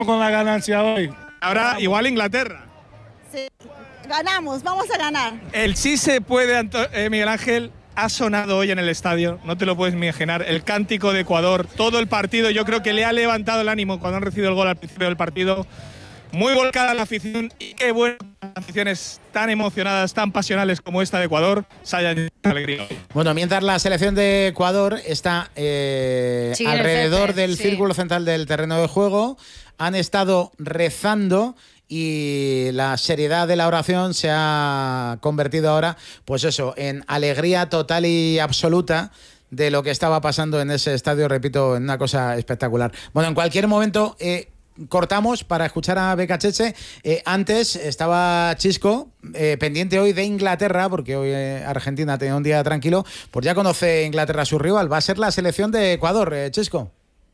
con la ganancia hoy. Ahora igual Inglaterra. Sí, ganamos, vamos a ganar. El sí se puede, Miguel Ángel, ha sonado hoy en el estadio, no te lo puedes imaginar, el cántico de Ecuador, todo el partido, yo creo que le ha levantado el ánimo cuando han recibido el gol al principio del partido. Muy volcada la afición y qué bueno aficiones tan emocionadas, tan pasionales como esta de Ecuador, se hayan llevado alegría hoy. Bueno, mientras la selección de Ecuador está alrededor del círculo central del terreno de juego, han estado rezando y la seriedad de la oración se ha convertido ahora, pues eso, en alegría total y absoluta de lo que estaba pasando en ese estadio, repito, en una cosa espectacular. Bueno, en cualquier momento cortamos para escuchar a Becachese. Antes estaba Chisco, pendiente hoy de Inglaterra, porque hoy Argentina tenía un día tranquilo, pues ya conoce Inglaterra a su rival, va a ser la selección de Ecuador, Chisco.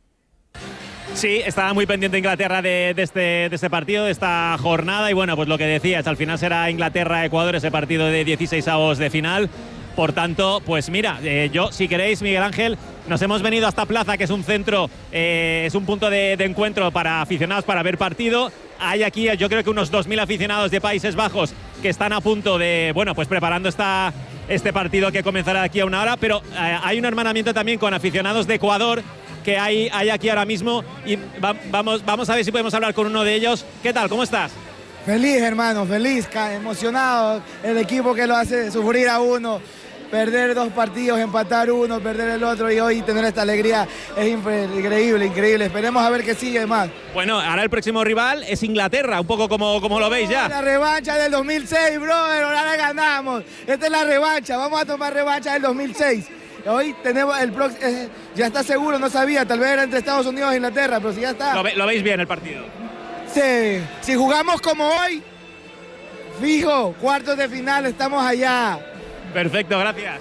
Sí, estaba muy pendiente Inglaterra de este partido, de esta jornada, y bueno, pues lo que decías, al final será Inglaterra-Ecuador ese partido de 16avos de final. Por tanto, pues mira, yo, si queréis, Miguel Ángel, nos hemos venido a esta plaza, que es un centro, es un punto de encuentro para aficionados para ver partido. Hay aquí, yo creo que unos 2.000 aficionados de Países Bajos que están a punto de, bueno, pues preparando este partido que comenzará aquí a una hora, pero hay un hermanamiento también con aficionados de Ecuador que hay aquí ahora mismo, y vamos a ver si podemos hablar con uno de ellos. ¿Qué tal? ¿Cómo estás? Feliz, hermano, feliz, emocionado. El equipo que lo hace sufrir a uno, perder 2 partidos, empatar uno, perder el otro, y hoy tener esta alegría es increíble. Esperemos a ver qué sigue más. Bueno, ahora el próximo rival es Inglaterra, un poco como lo veis ya. La revancha del 2006, brother, ahora la ganamos. Esta es la revancha, vamos a tomar revancha del 2006. Hoy tenemos el próximo, ya está seguro, no sabía, tal vez era entre Estados Unidos e Inglaterra, pero si ya está. ¿Lo veis bien el partido? Sí, si jugamos como hoy, fijo, cuartos de final, estamos allá. Perfecto, gracias.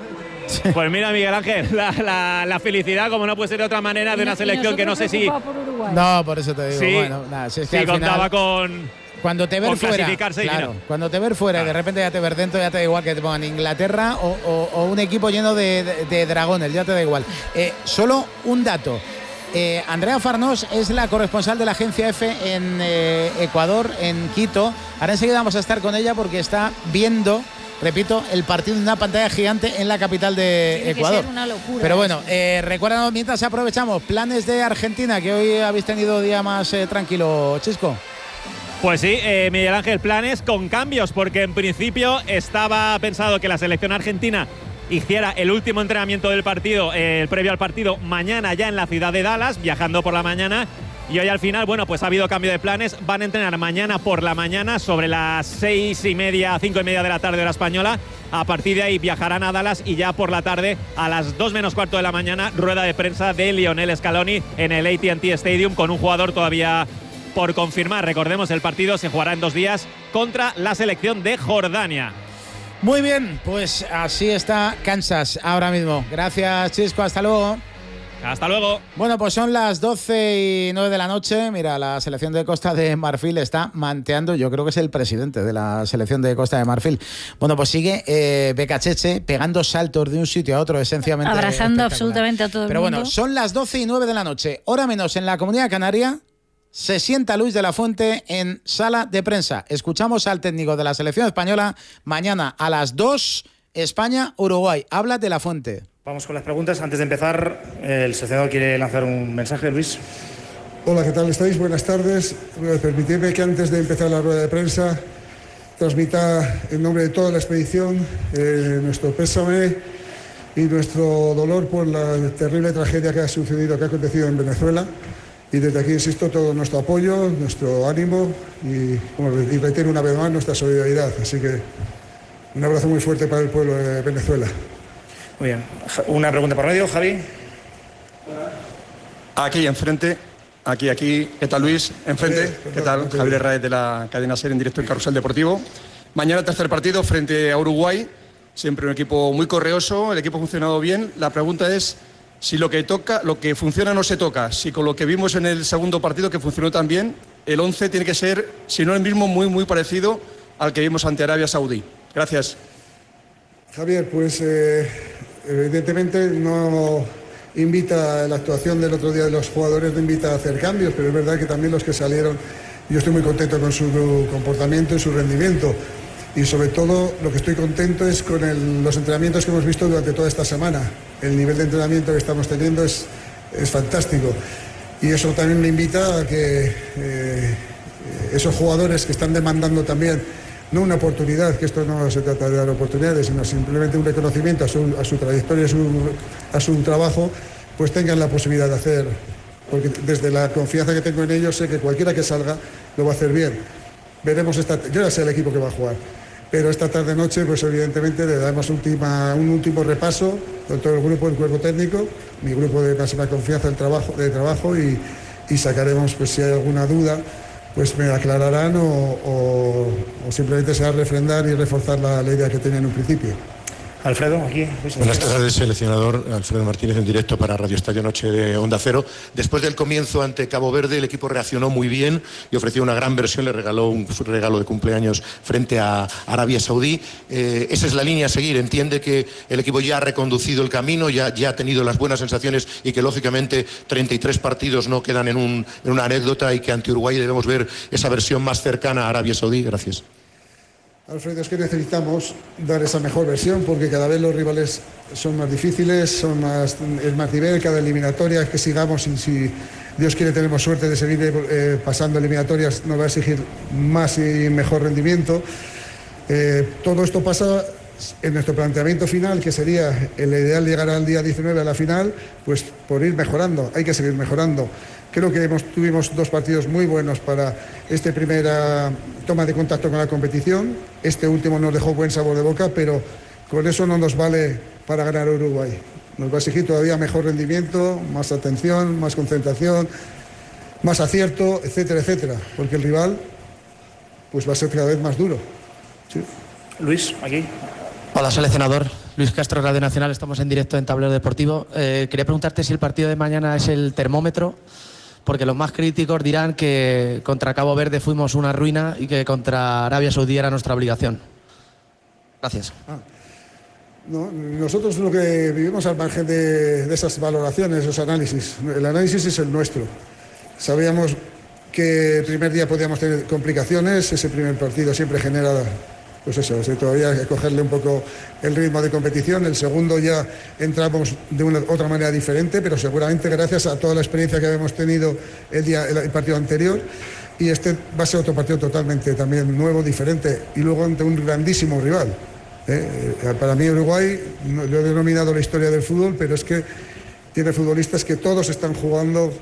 Pues mira, Miguel Ángel, la felicidad, como no puede ser de otra manera, de una selección que no sé si... No, por eso te digo, sí, bueno, nada, si es que sí, al contaba final, cuando te ves fuera, claro, cuando te ves fuera y de repente ya te ves dentro, ya te da igual que te pongan Inglaterra o un equipo lleno de dragones, ya te da igual. Solo un dato. Andrea Farnós es la corresponsal de la agencia F en Ecuador, en Quito. Ahora enseguida vamos a estar con ella porque está viendo, repito, el partido en una pantalla gigante en la capital de Tiene Ecuador. que ser una locura. Pero bueno, recuérdanos mientras aprovechamos, planes de Argentina, que hoy habéis tenido día más tranquilo, Chisco. Pues sí, Miguel Ángel, planes con cambios, porque en principio estaba pensado que la selección argentina hiciera el último entrenamiento del partido, el previo al partido, mañana ya en la ciudad de Dallas, viajando por la mañana. Y hoy al final, bueno, pues ha habido cambio de planes. Van a entrenar mañana por la mañana sobre las 6:30, 5:30 de la tarde hora española. A partir de ahí viajarán a Dallas y ya por la tarde a las 2 menos cuarto de la mañana, rueda de prensa de Lionel Scaloni en el AT&T Stadium con un jugador todavía por confirmar. Recordemos, el partido se jugará en 2 días contra la selección de Jordania. Muy bien, pues así está Kansas ahora mismo. Gracias, Chisco, hasta luego. Hasta luego. Bueno, pues son las 12:09 de la noche. Mira, la selección de Costa de Marfil está manteando, yo creo que es el presidente de la selección de Costa de Marfil. Bueno, pues sigue Becachese pegando saltos de un sitio a otro, esencialmente abrazando absolutamente a todo el mundo. Pero bueno, son las 12:09 de la noche, hora menos en la Comunidad Canaria. Se sienta Luis de la Fuente en sala de prensa. Escuchamos al técnico de la selección española mañana a las 2, España-Uruguay. Habla de la Fuente. Vamos con las preguntas. Antes de empezar, el seleccionador quiere lanzar un mensaje, Luis. Hola, ¿qué tal estáis? Buenas tardes. Permitidme que antes de empezar la rueda de prensa transmita en nombre de toda la expedición nuestro pésame y nuestro dolor por la terrible tragedia que ha sucedido, que ha acontecido en Venezuela. Y desde aquí, insisto, todo nuestro apoyo, nuestro ánimo y reitero una vez más nuestra solidaridad. Así que un abrazo muy fuerte para el pueblo de Venezuela. Muy bien. Una pregunta por medio, Javi. Aquí enfrente, aquí. ¿Qué tal, Luis? Enfrente. ¿Qué tal? Javier Raez de la cadena SER en directo en Carrusel Deportivo. Mañana tercer partido frente a Uruguay. Siempre un equipo muy correoso, el equipo ha funcionado bien. La pregunta es si lo que funciona no se toca. Si con lo que vimos en el segundo partido, que funcionó tan bien, el 11 tiene que ser, si no el mismo, muy parecido al que vimos ante Arabia Saudí. Gracias. Javier, pues evidentemente no invita, la actuación del otro día de los jugadores invita a hacer cambios, pero es verdad que también los que salieron, yo estoy muy contento con su comportamiento y su rendimiento. Y sobre todo lo que estoy contento es con los entrenamientos que hemos visto durante toda esta semana. El nivel de entrenamiento que estamos teniendo es fantástico. Y eso también me invita a que esos jugadores que están demandando también, no una oportunidad, que esto no se trata de dar oportunidades, sino simplemente un reconocimiento a su trayectoria, a su trabajo, pues tengan la posibilidad de hacer. Porque desde la confianza que tengo en ellos sé que cualquiera que salga lo va a hacer bien. Veremos yo ya sé el equipo que va a jugar. Pero esta tarde-noche, pues evidentemente le damos un último repaso con todo el grupo, el cuerpo técnico, mi grupo de máxima confianza de trabajo y sacaremos, pues si hay alguna duda, pues me aclararán o simplemente se va a refrendar y reforzar la idea que tenía en un principio. Alfredo, aquí. Buenas tardes, seleccionador Alfredo Martínez, en directo para Radio Estadio Noche de Onda Cero. Después del comienzo ante Cabo Verde, el equipo reaccionó muy bien y ofreció una gran versión, le regaló un regalo de cumpleaños frente a Arabia Saudí. Esa es la línea a seguir. Entiende que el equipo ya ha reconducido el camino, ya ha tenido las buenas sensaciones y que lógicamente 33 partidos no quedan en una anécdota y que ante Uruguay debemos ver esa versión más cercana a Arabia Saudí. Gracias. Alfredo, es que necesitamos dar esa mejor versión porque cada vez los rivales son más difíciles, es más nivel, cada eliminatoria que sigamos y si Dios quiere tenemos suerte de seguir pasando eliminatorias, nos va a exigir más y mejor rendimiento. Todo esto pasa en nuestro planteamiento final, que sería el ideal llegar al día 19 a la final, pues por ir mejorando, hay que seguir mejorando. Creo que tuvimos 2 partidos muy buenos para esta primera toma de contacto con la competición. Este último nos dejó buen sabor de boca, pero con eso no nos vale para ganar a Uruguay. Nos va a exigir todavía mejor rendimiento, más atención, más concentración, más acierto, etcétera, etcétera, porque el rival pues va a ser cada vez más duro. ¿Sí? Luis, aquí. Hola, seleccionador. Luis Castro, Radio Nacional. Estamos en directo en Tablero Deportivo. Quería preguntarte si el partido de mañana es el termómetro, porque los más críticos dirán que contra Cabo Verde fuimos una ruina y que contra Arabia Saudí era nuestra obligación. Gracias. No, nosotros lo que vivimos al margen de esas valoraciones, esos análisis. El análisis es el nuestro. Sabíamos que el primer día podíamos tener complicaciones, ese primer partido siempre genera, pues eso, todavía hay que cogerle un poco el ritmo de competición. El segundo ya entramos de otra manera diferente, pero seguramente gracias a toda la experiencia que habíamos tenido el partido anterior. Y este va a ser otro partido totalmente también nuevo, diferente, y luego ante un grandísimo rival. Para mí Uruguay, lo he denominado la historia del fútbol, pero es que tiene futbolistas que todos están jugando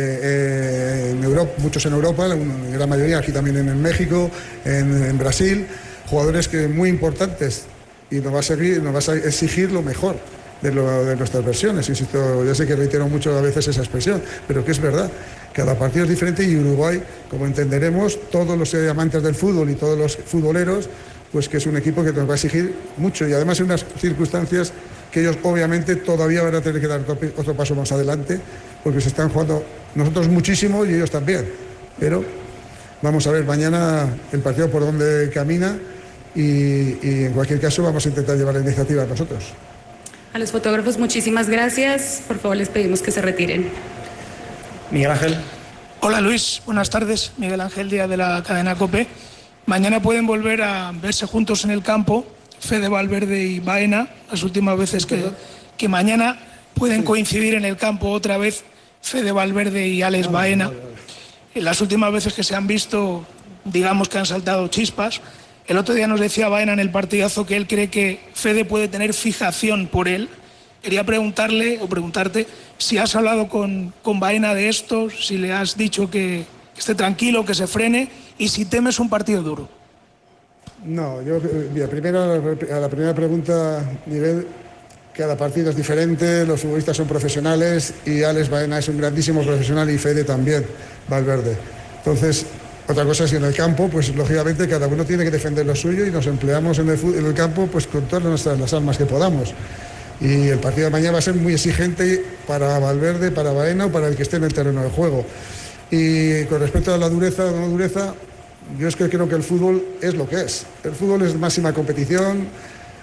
en Europa, muchos en Europa, la gran mayoría aquí también en México, en Brasil. Jugadores muy importantes y nos va a exigir lo mejor de nuestras versiones. Insisto, ya sé que reitero mucho a veces esa expresión, pero que es verdad. Cada partido es diferente y Uruguay, como entenderemos, todos los amantes del fútbol y todos los futboleros, pues que es un equipo que nos va a exigir mucho y además en unas circunstancias que ellos obviamente todavía van a tener que dar otro paso más adelante porque se están jugando nosotros muchísimo y ellos también. Pero vamos a ver mañana el partido por dónde camina. Y en cualquier caso vamos a intentar llevar la iniciativa a nosotros. A los fotógrafos, muchísimas gracias. Por favor, les pedimos que se retiren. Miguel Ángel. Hola Luis, buenas tardes. Miguel Ángel, día de la cadena COPE. Mañana pueden volver a verse juntos en el campo, Fede Valverde y Baena. Las últimas veces que mañana pueden coincidir en el campo otra vez Fede Valverde y Alex Baena. En las últimas veces que se han visto, digamos que han saltado chispas. El otro día nos decía Baena en el partidazo que él cree que Fede puede tener fijación por él. Quería preguntarte si has hablado con Baena de esto, si le has dicho que esté tranquilo, que se frene y si temes un partido duro. No, primero a la primera pregunta, Miguel, cada partido es diferente, los futbolistas son profesionales y Alex Baena es un grandísimo profesional y Fede también, Valverde. Entonces, otra cosa es que en el campo, pues lógicamente cada uno tiene que defender lo suyo y nos empleamos en el campo pues con todas las armas que podamos. Y el partido de mañana va a ser muy exigente para Valverde, para Baena o para el que esté en el terreno de juego. Y con respecto a la dureza o no dureza, yo es que creo que el fútbol es lo que es. El fútbol es máxima competición,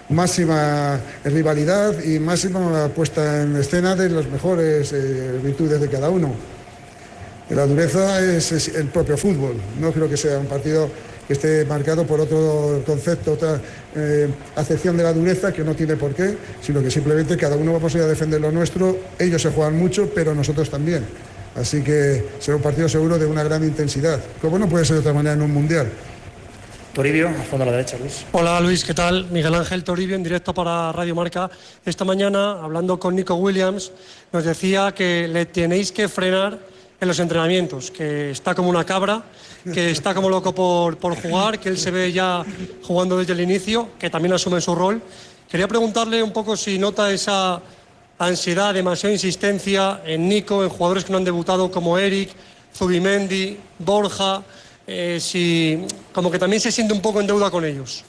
máxima rivalidad y máxima puesta en escena de las mejores virtudes de cada uno. La dureza es el propio fútbol. No creo que sea un partido que esté marcado por otro concepto, otra acepción de la dureza, que no tiene por qué, sino que simplemente cada uno vamos a ir a defender lo nuestro. Ellos se juegan mucho, pero nosotros también. Así que será un partido seguro de una gran intensidad, como no puede ser de otra manera en un mundial. Toribio, a fondo a la derecha, Luis. Hola Luis, ¿qué tal? Miguel Ángel Toribio, en directo para Radio Marca. Esta mañana, hablando con Nico Williams, nos decía que le tenéis que frenar en los entrenamientos, que está como una cabra, que está como loco por jugar, que él se ve ya jugando desde el inicio, que también asume su rol. Quería preguntarle un poco si nota esa ansiedad, demasiada insistencia en Nico, en jugadores que no han debutado como Eric, Zubimendi, Borja, si como que también se siente un poco en deuda con ellos.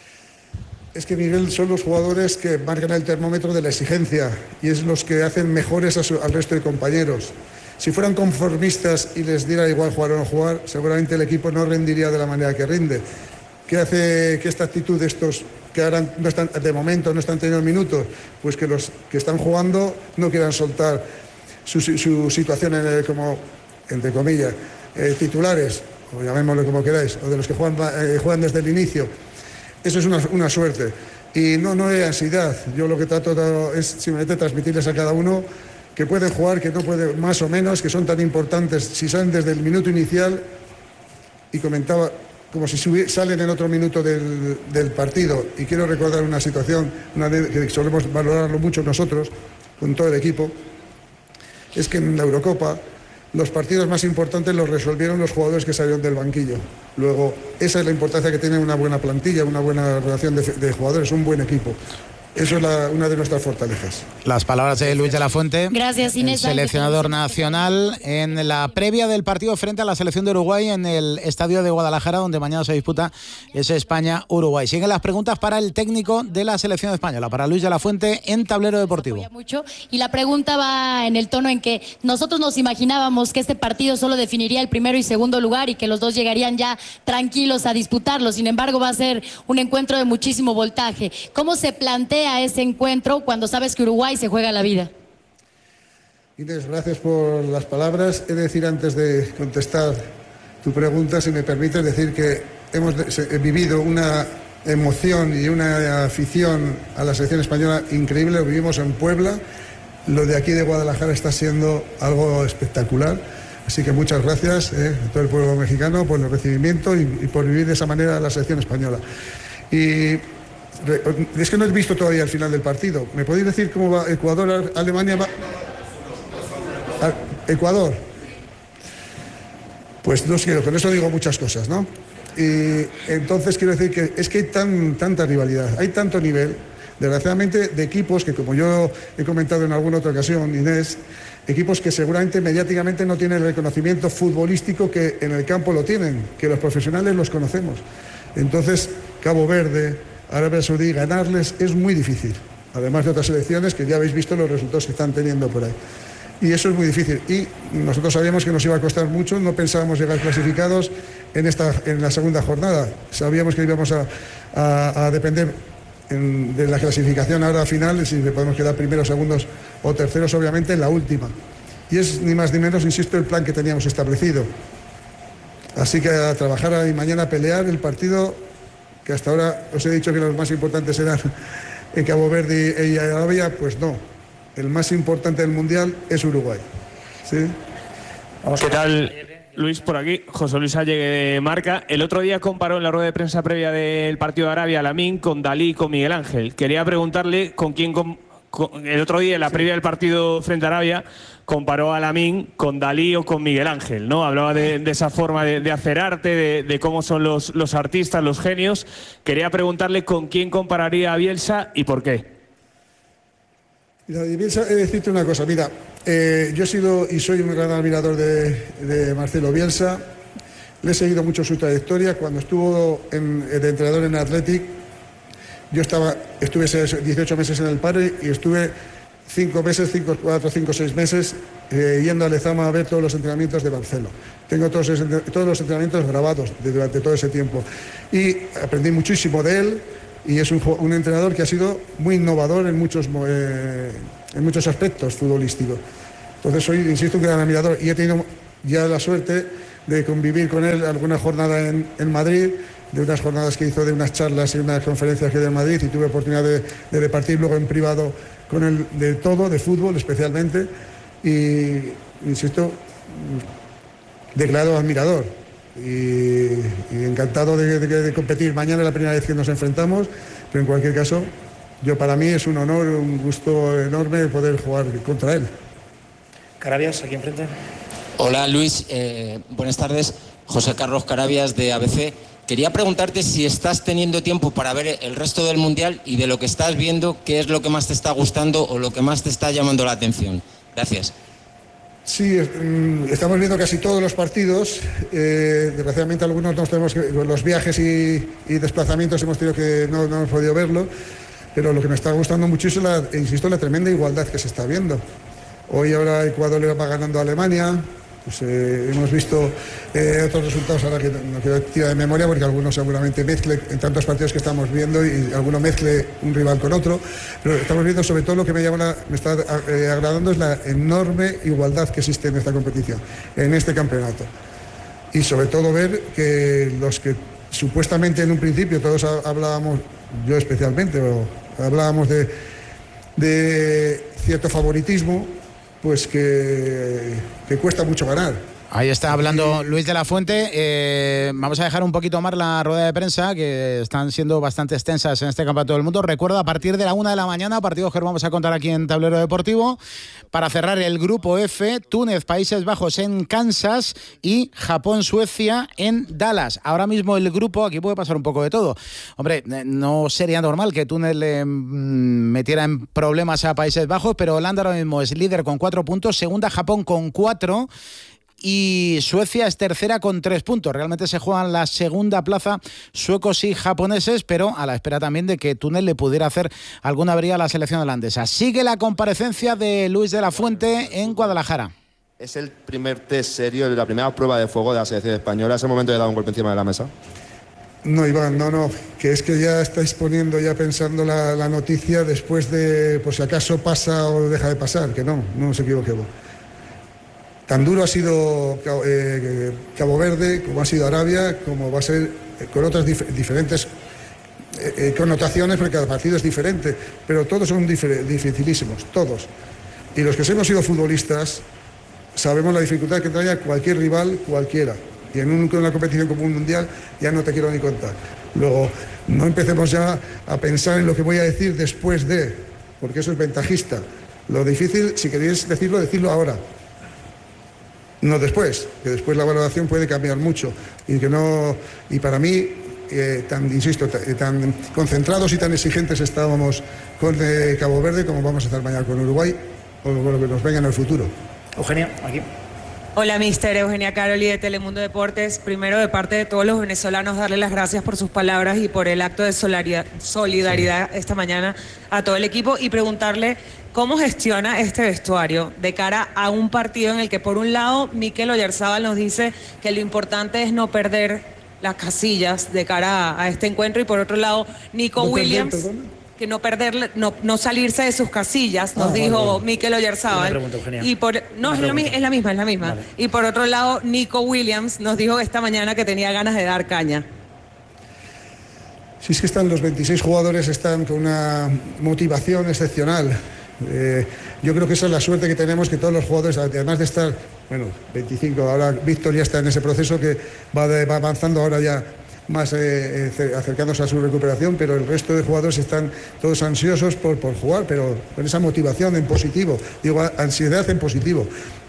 Es que, Miguel, son los jugadores que marcan el termómetro de la exigencia y es los que hacen mejores al resto de compañeros. Si fueran conformistas y les diera igual jugar o no jugar, seguramente el equipo no rendiría de la manera que rinde. ¿Qué hace que esta actitud de estos que ahora no están, de momento no están teniendo minutos? Pues que los que están jugando no quieran soltar su situación como, entre comillas, titulares, o llamémoslo como queráis, o de los que juegan desde el inicio. Eso es una suerte. Y no hay ansiedad. Yo lo que trato es simplemente transmitirles a cada uno que pueden jugar, que no pueden, más o menos, que son tan importantes si salen desde el minuto inicial, y comentaba como si salen en otro minuto del partido. Y quiero recordar una situación, que solemos valorarlo mucho nosotros, con todo el equipo, es que en la Eurocopa los partidos más importantes los resolvieron los jugadores que salieron del banquillo. Luego, esa es la importancia que tiene una buena plantilla, una buena relación de jugadores, un buen equipo. Eso es una de nuestras fortalezas. Las palabras de Luis de la Fuente. Gracias, Inés. Seleccionador nacional en la previa del partido frente a la selección de Uruguay en el estadio de Guadalajara, donde mañana se disputa ese España-Uruguay. Siguen las preguntas para el técnico de la selección española, para Luis de la Fuente, en Tablero Deportivo. Mucho, y la pregunta va en el tono en que nosotros nos imaginábamos que este partido solo definiría el primero y segundo lugar y que los dos llegarían ya tranquilos a disputarlo. Sin embargo, va a ser un encuentro de muchísimo voltaje. ¿Cómo se plantea a ese encuentro cuando sabes que Uruguay se juega la vida? Inés, gracias por las palabras. He de decir, antes de contestar tu pregunta, si me permites decir que hemos vivido una emoción y una afición a la selección española increíble. Lo vivimos en Puebla. Lo de aquí de Guadalajara está siendo algo espectacular. Así que muchas gracias a todo el pueblo mexicano por el recibimiento y por vivir de esa manera la selección española. Y es que no he visto todavía el final del partido. ¿Me podéis decir cómo va Ecuador, Alemania? Ecuador. Pues no sé, con eso digo muchas cosas, ¿no? Y entonces quiero decir que es que hay tanta rivalidad, hay tanto nivel, desgraciadamente, de equipos que, como yo he comentado en alguna otra ocasión, Inés, equipos que seguramente mediáticamente no tienen el reconocimiento futbolístico que en el campo lo tienen, que los profesionales los conocemos. Entonces, Cabo Verde, Arabia Saudí, ganarles es muy difícil, además de otras selecciones que ya habéis visto los resultados que están teniendo por ahí. Y eso es muy difícil. Y nosotros sabíamos que nos iba a costar mucho, no pensábamos llegar clasificados en la segunda jornada. Sabíamos que íbamos a depender de la clasificación ahora final, si podemos quedar primeros, segundos o terceros, obviamente en la última. Y es ni más ni menos, insisto, el plan que teníamos establecido. Así que a trabajar y mañana a pelear el partido, que hasta ahora os he dicho que los más importantes eran en Cabo Verde y Arabia, pues no. El más importante del Mundial es Uruguay. ¿Sí? ¿Qué tal, Luis? Por aquí, José Luis Allegue de Marca. El otro día comparó en la rueda de prensa previa del partido de Arabia a Lamine con Dalí y con Miguel Ángel. Quería preguntarle con quién... el otro día, en la previa del partido frente a Arabia, comparó a Lamine con Dalí o con Miguel Ángel, ¿no? Hablaba de esa forma de hacer arte, de cómo son los artistas, los genios. Quería preguntarle con quién compararía a Bielsa y por qué. Mira, Bielsa, he de decirte una cosa. Mira, yo he sido y soy un gran admirador de Marcelo Bielsa. Le he seguido mucho su trayectoria. Cuando estuvo de entrenador en Athletic, yo estuve 18 meses en el Padre y estuve 4, 5, 6 meses yendo a Lezama a ver todos los entrenamientos de Marcelo. Tengo todos los entrenamientos grabados durante todo ese tiempo. Y aprendí muchísimo de él, y es un entrenador que ha sido muy innovador en muchos aspectos futbolísticos. Entonces soy, insisto, un gran admirador y he tenido ya la suerte de convivir con él alguna jornada en Madrid, de unas jornadas que hizo, de unas charlas y unas conferencias que dio en Madrid, y tuve oportunidad de departir luego en privado con él de todo, de fútbol especialmente, y insisto, declarado admirador y encantado de competir. Mañana es la primera vez que nos enfrentamos, pero en cualquier caso, para mí es un honor, un gusto enorme poder jugar contra él. Carabias, aquí enfrente. Hola Luis, buenas tardes. José Carlos Carabias de ABC. Quería preguntarte si estás teniendo tiempo para ver el resto del Mundial y de lo que estás viendo, ¿qué es lo que más te está gustando o lo que más te está llamando la atención? Gracias. Sí, estamos viendo casi todos los partidos. Desgraciadamente algunos nos tenemos que, con los viajes y desplazamientos hemos tenido que no hemos podido verlo, pero lo que me está gustando mucho es la tremenda igualdad que se está viendo. Hoy ahora Ecuador le va ganando a Alemania. Pues, hemos visto otros resultados ahora que no quiero tirar de memoria porque algunos seguramente mezcle en tantos partidos que estamos viendo y alguno mezcle un rival con otro, pero estamos viendo sobre todo lo que me está agradando es la enorme igualdad que existe en esta competición, en este campeonato, y sobre todo ver que los que supuestamente en un principio todos hablábamos, yo especialmente, hablábamos de cierto favoritismo, pues que cuesta mucho ganar. Ahí está hablando Luis de la Fuente. Vamos a dejar un poquito más la rueda de prensa, que están siendo bastante extensas en este campeonato del mundo. Recuerdo, a partir de la 1 de la mañana, partidos que vamos a contar aquí en Tablero Deportivo, para cerrar el grupo F, Túnez, Países Bajos en Kansas y Japón-Suecia en Dallas. Ahora mismo el grupo, aquí puede pasar un poco de todo. Hombre, no sería normal que Túnez le metiera en problemas a Países Bajos, pero Holanda ahora mismo es líder con 4 puntos, segunda Japón con 4, y Suecia es tercera con 3 puntos. Realmente se juegan la segunda plaza suecos y japoneses, pero a la espera también de que Túnez le pudiera hacer alguna avería a la selección holandesa. Sigue la comparecencia de Luis de la Fuente en Guadalajara. Es el primer test serio, la primera prueba de fuego de la selección española. ¿Es el momento de dar un golpe encima de la mesa? No, Iván, no, que es que ya estáis poniendo, ya pensando la noticia después de, por si acaso pasa o deja de pasar, que no nos equivoquemos. Tan duro ha sido Cabo Verde, como ha sido Arabia, como va a ser con otras diferentes connotaciones, porque cada partido es diferente, pero todos son dificilísimos, todos. Y los que hemos sido futbolistas sabemos la dificultad que trae cualquier rival, cualquiera. Y en una competición como un mundial ya no te quiero ni contar. Luego, no empecemos ya a pensar en lo que voy a decir después de, porque eso es ventajista. Lo difícil, si queréis decirlo ahora. No después, que después la valoración puede cambiar mucho y para mí tan concentrados y tan exigentes estábamos con Cabo Verde como vamos a estar mañana con Uruguay o lo que nos venga en el futuro. Eugenia, aquí. Hola, mister Eugenia Caroli de Telemundo Deportes. Primero, de parte de todos los venezolanos, darle las gracias por sus palabras y por el acto de solidaridad esta mañana a todo el equipo, y preguntarle cómo gestiona este vestuario de cara a un partido en el que, por un lado, Mikel Oyarzábal nos dice que lo importante es no perder las casillas de cara a este encuentro, y por otro lado, Nico Williams, que no salirse de sus casillas, nos dijo Mikel Oyarzábal. Y es la misma. Vale. Y por otro lado, Nico Williams nos dijo esta mañana que tenía ganas de dar caña. Si es que los 26 jugadores están con una motivación excepcional. Yo creo que esa es la suerte que tenemos, que todos los jugadores, además de estar, 25, ahora Víctor ya está en ese proceso que va avanzando ahora ya más acercándose a su recuperación, pero el resto de jugadores están todos ansiosos por jugar, pero con esa motivación en positivo, digo, ansiedad en positivo.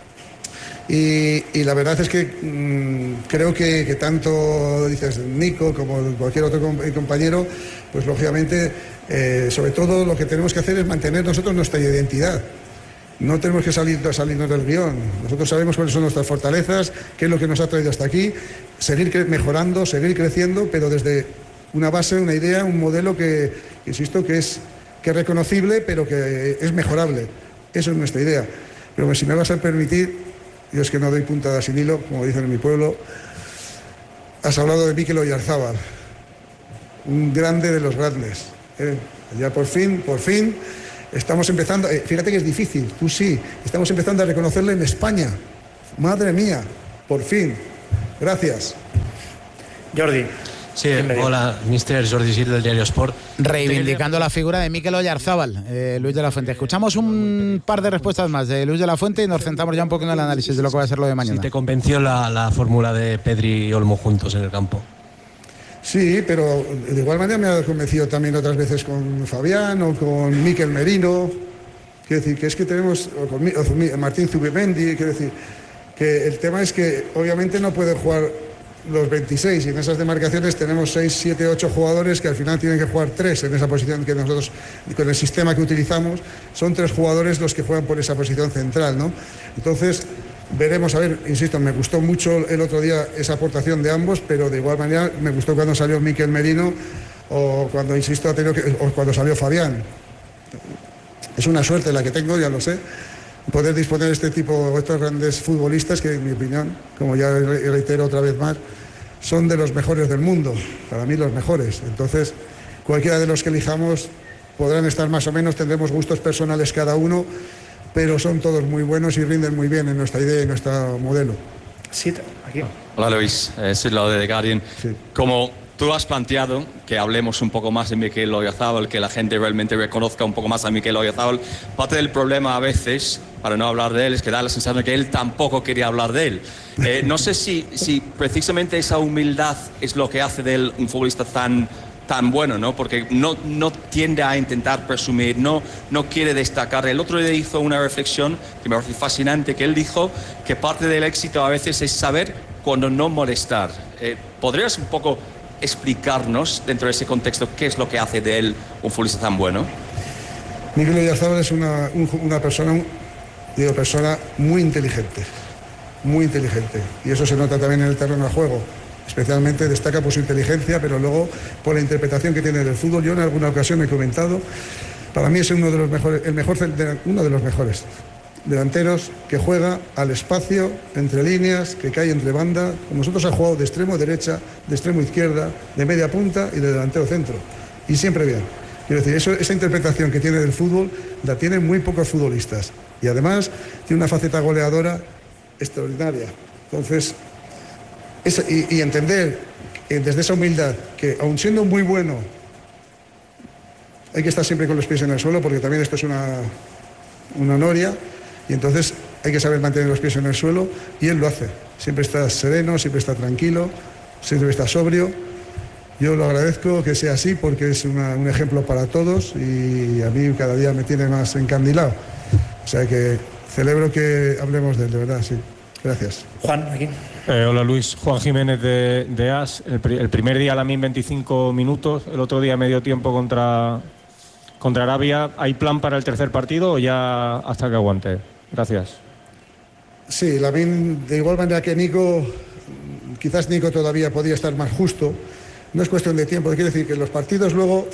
Y la verdad es que creo que tanto, dices, Nico como cualquier otro compañero, pues lógicamente, sobre todo lo que tenemos que hacer es mantener nosotros nuestra identidad. No tenemos que salirnos del guión. Nosotros sabemos cuáles son nuestras fortalezas, qué es lo que nos ha traído hasta aquí, seguir mejorando, seguir creciendo, pero desde una base, una idea, un modelo que insisto, que es reconocible, pero que es mejorable. Eso es nuestra idea. Pero si me vas a permitir, yo es que no doy puntada sin hilo, como dicen en mi pueblo. Has hablado de Mikel Oyarzábal. un grande de los grandes. Ya por fin estamos empezando, fíjate que es difícil, tú sí, estamos empezando a reconocerle en España. Madre mía, por fin. Gracias. Jordi. Sí, hola, mister Jordi Gil del Diario Sport. Reivindicando la figura de Mikel Oyarzábal, Luis de la Fuente. Escuchamos un par de respuestas más de Luis de la Fuente y nos centramos ya un poco en el análisis de lo que va a ser lo de mañana. ¿Si te convenció la fórmula de Pedri y Olmo juntos en el campo? Sí, pero de igual manera me ha convencido también otras veces con Fabián o con Mikel Merino. Quiero decir, que es que tenemos, o con Martín Zubimendi, quiero decir, que el tema es que obviamente no pueden jugar los 26 y en esas demarcaciones tenemos 6, 7, 8 jugadores que al final tienen que jugar 3 en esa posición que nosotros, con el sistema que utilizamos, son 3 jugadores los que juegan por esa posición central, ¿no? Entonces, veremos, a ver, insisto, me gustó mucho el otro día esa aportación de ambos, pero de igual manera me gustó cuando salió Mikel Merino o cuando, insisto, o cuando salió Fabián. Es una suerte la que tengo, ya lo sé, poder disponer de este tipo, estos grandes futbolistas que, en mi opinión, como ya reitero otra vez más, son de los mejores del mundo, para mí los mejores. Entonces, cualquiera de los que elijamos podrán estar más o menos, tendremos gustos personales cada uno, pero son todos muy buenos y rinden muy bien en nuestra idea y en nuestro modelo. Sí, aquí. Hola Luis, soy Lau de The Guardian. Sí. Como tú has planteado que hablemos un poco más de Mikel Oyarzábal, que la gente realmente reconozca un poco más a Mikel Oyarzábal, parte del problema a veces, para no hablar de él, es que da la sensación de que él tampoco quería hablar de él. No sé si precisamente esa humildad es lo que hace de él un futbolista tan bueno, ¿no? Porque no tiende a intentar presumir, no quiere destacar. El otro día hizo una reflexión que me parece fascinante, que él dijo que parte del éxito a veces es saber cuando no molestar. ¿Podrías un poco explicarnos dentro de ese contexto qué es lo que hace de él un futbolista tan bueno? Mikel Oyarzábal es una persona muy inteligente, y eso se nota también en el terreno de juego. Especialmente destaca por su inteligencia, pero luego por la interpretación que tiene del fútbol. Yo en alguna ocasión he comentado, para mí es uno de los mejores delanteros que juega al espacio, entre líneas, que cae entre banda. Con nosotros ha jugado de extremo derecha, de extremo izquierda, de media punta y de delantero centro. Y siempre bien. Quiero decir, esa interpretación que tiene del fútbol la tienen muy pocos futbolistas. Y además tiene una faceta goleadora extraordinaria. Entonces, y entender desde esa humildad que, aun siendo muy bueno, hay que estar siempre con los pies en el suelo, porque también esto es una noria, y entonces hay que saber mantener los pies en el suelo, y él lo hace. Siempre está sereno, siempre está tranquilo, siempre está sobrio. Yo lo agradezco que sea así, porque es un ejemplo para todos, y a mí cada día me tiene más encandilado. O sea que celebro que hablemos de él, de verdad, sí. Gracias. Juan, aquí. Hola Luis, Juan Jiménez de AS. El primer día Lamine 25 minutos, el otro día medio tiempo contra Arabia. ¿Hay plan para el tercer partido o ya hasta que aguante? Gracias. Sí, Lamine, de igual manera que Nico, quizás Nico todavía podría estar más justo. No es cuestión de tiempo, quiere decir que los partidos luego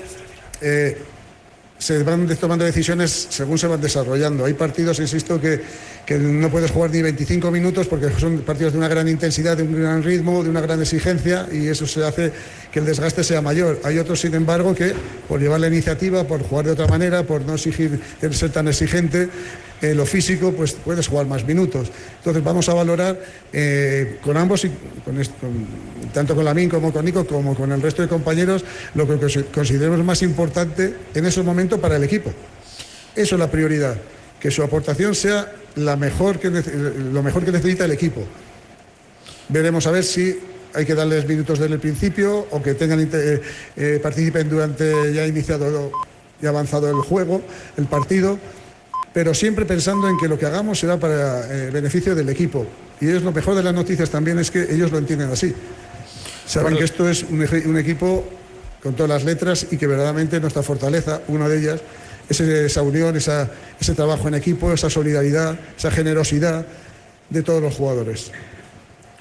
se van tomando decisiones según se van desarrollando. Hay partidos, insisto, que no puedes jugar ni 25 minutos porque son partidos de una gran intensidad, de un gran ritmo, de una gran exigencia, y eso se hace que el desgaste sea mayor. Hay otros, sin embargo, que por llevar la iniciativa, por jugar de otra manera, por no ser tan exigente en lo físico, pues puedes jugar más minutos. Entonces vamos a valorar con ambos, tanto con Lamine como con Nico, como con el resto de compañeros, lo que consideremos más importante en ese momento para el equipo. Eso es la prioridad, que su aportación sea lo mejor que necesita el equipo. Veremos a ver si hay que darles minutos desde el principio o que participen durante ya iniciado y avanzado el juego, el partido, pero siempre pensando en que lo que hagamos será para beneficio del equipo. Y lo mejor de las noticias también es que ellos lo entienden así. Saben que esto es un equipo con todas las letras y que verdaderamente nuestra fortaleza, una de ellas, es esa unión, ese trabajo en equipo, esa solidaridad, esa generosidad de todos los jugadores.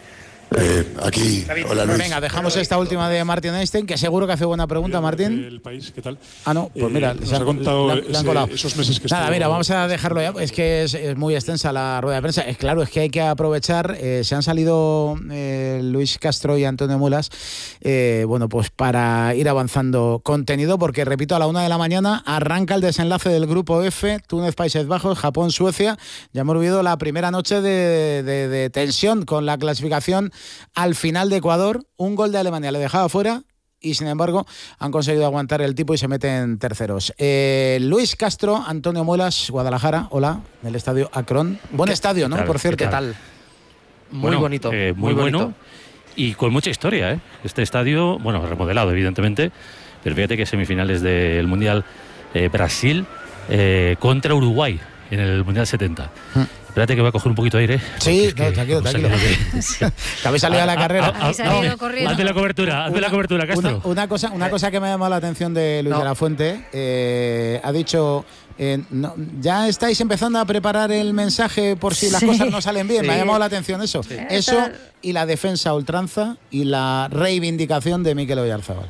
Aquí, hola Luis. Venga, dejamos esta última de Martin Einstein, que seguro que hace buena pregunta, Martín. El país, ¿qué tal? Ah, no, pues mira, nos ha contado esos meses que Nada, mira, vamos a dejarlo ya, es que es muy extensa la rueda de prensa. Es claro, es que hay que aprovechar, se han salido Luis Castro y Antonio Mulas, bueno, pues para ir avanzando contenido, porque repito, a la 1 de la mañana arranca el desenlace del grupo F, Túnez, Países Bajos, Japón, Suecia. Ya hemos vivido la primera noche de tensión con la clasificación al final de Ecuador. Un gol de Alemania le dejaba fuera y sin embargo han conseguido aguantar el tipo y se meten terceros. Luis Castro, Antonio Muelas, Guadalajara, hola, en el estadio Akron. Buen estadio, ¿no? Tal, por cierto. ¿Qué tal? Muy bonito. Muy bueno y con mucha historia, ¿eh? Este estadio, bueno, remodelado evidentemente, pero fíjate que semifinales del Mundial Brasil contra Uruguay en el Mundial 70. Espérate que voy a coger un poquito de aire. Sí, no, tranquilo. Que habéis salido a la carrera. Hazte la cobertura, Castro. Una cosa que me ha llamado la atención de Luis de la Fuente, ha dicho, ya estáis empezando a preparar el mensaje por si las cosas no salen bien. Me ha llamado la atención eso. Sí. Eso y la defensa a ultranza y la reivindicación de Mikel Oyarzabal.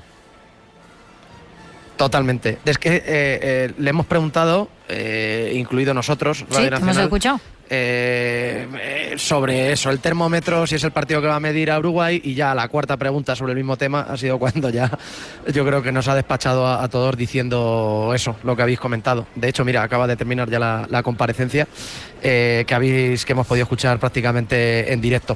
Totalmente. Es que le hemos preguntado, incluido nosotros, Radio Nacional, hemos escuchado. Sobre eso, el termómetro, si es el partido que va a medir a Uruguay, y ya la cuarta pregunta sobre el mismo tema ha sido cuando ya yo creo que nos ha despachado a todos diciendo eso, lo que habéis comentado. De hecho, mira, acaba de terminar ya la comparecencia que hemos podido escuchar prácticamente en directo.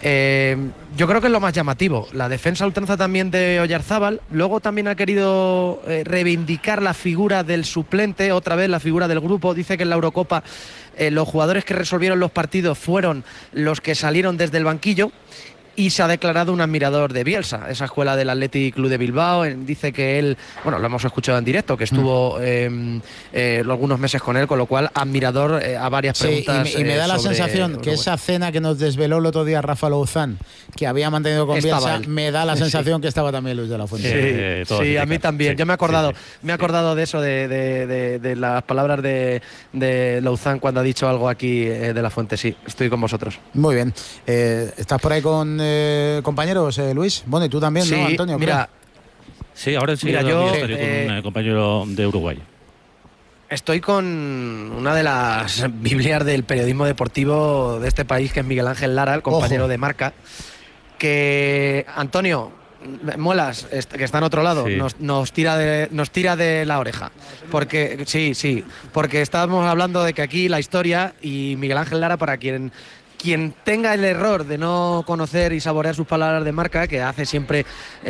Yo creo que es lo más llamativo, la defensa ultranza también de Oyarzábal. Luego también ha querido reivindicar la figura del suplente, otra vez la figura del grupo. Dice que en la Eurocopa los jugadores que resolvieron los partidos fueron los que salieron desde el banquillo, y se ha declarado un admirador de Bielsa, esa escuela del Athletic Club de Bilbao. Dice que él, bueno, lo hemos escuchado en directo, que estuvo algunos meses con él, con lo cual admirador a varias preguntas. Y me da la sensación que esa cena que nos desveló el otro día Rafa Louzán, que había mantenido con Bielsa, me da la sensación que estaba también Luis de la Fuente. Sí, a mí también. Yo me he acordado de eso, de las palabras de Louzán cuando ha dicho algo aquí de la Fuente. Sí, estoy con vosotros. Muy bien. ¿Estás por ahí con compañeros, Luis? Bueno, y tú también, sí, ¿no, Antonio? Mira, sí, ahora sí, mira, yo estoy con un compañero de Uruguay. Estoy con una de las biblias del periodismo deportivo de este país, que es Miguel Ángel Lara, el compañero de Marca, que Antonio Muelas, que está en otro lado, sí, nos tira de la oreja, porque sí, porque estábamos hablando de que aquí la historia, y Miguel Ángel Lara, para quien tenga el error de no conocer y saborear sus palabras de Marca, que hace siempre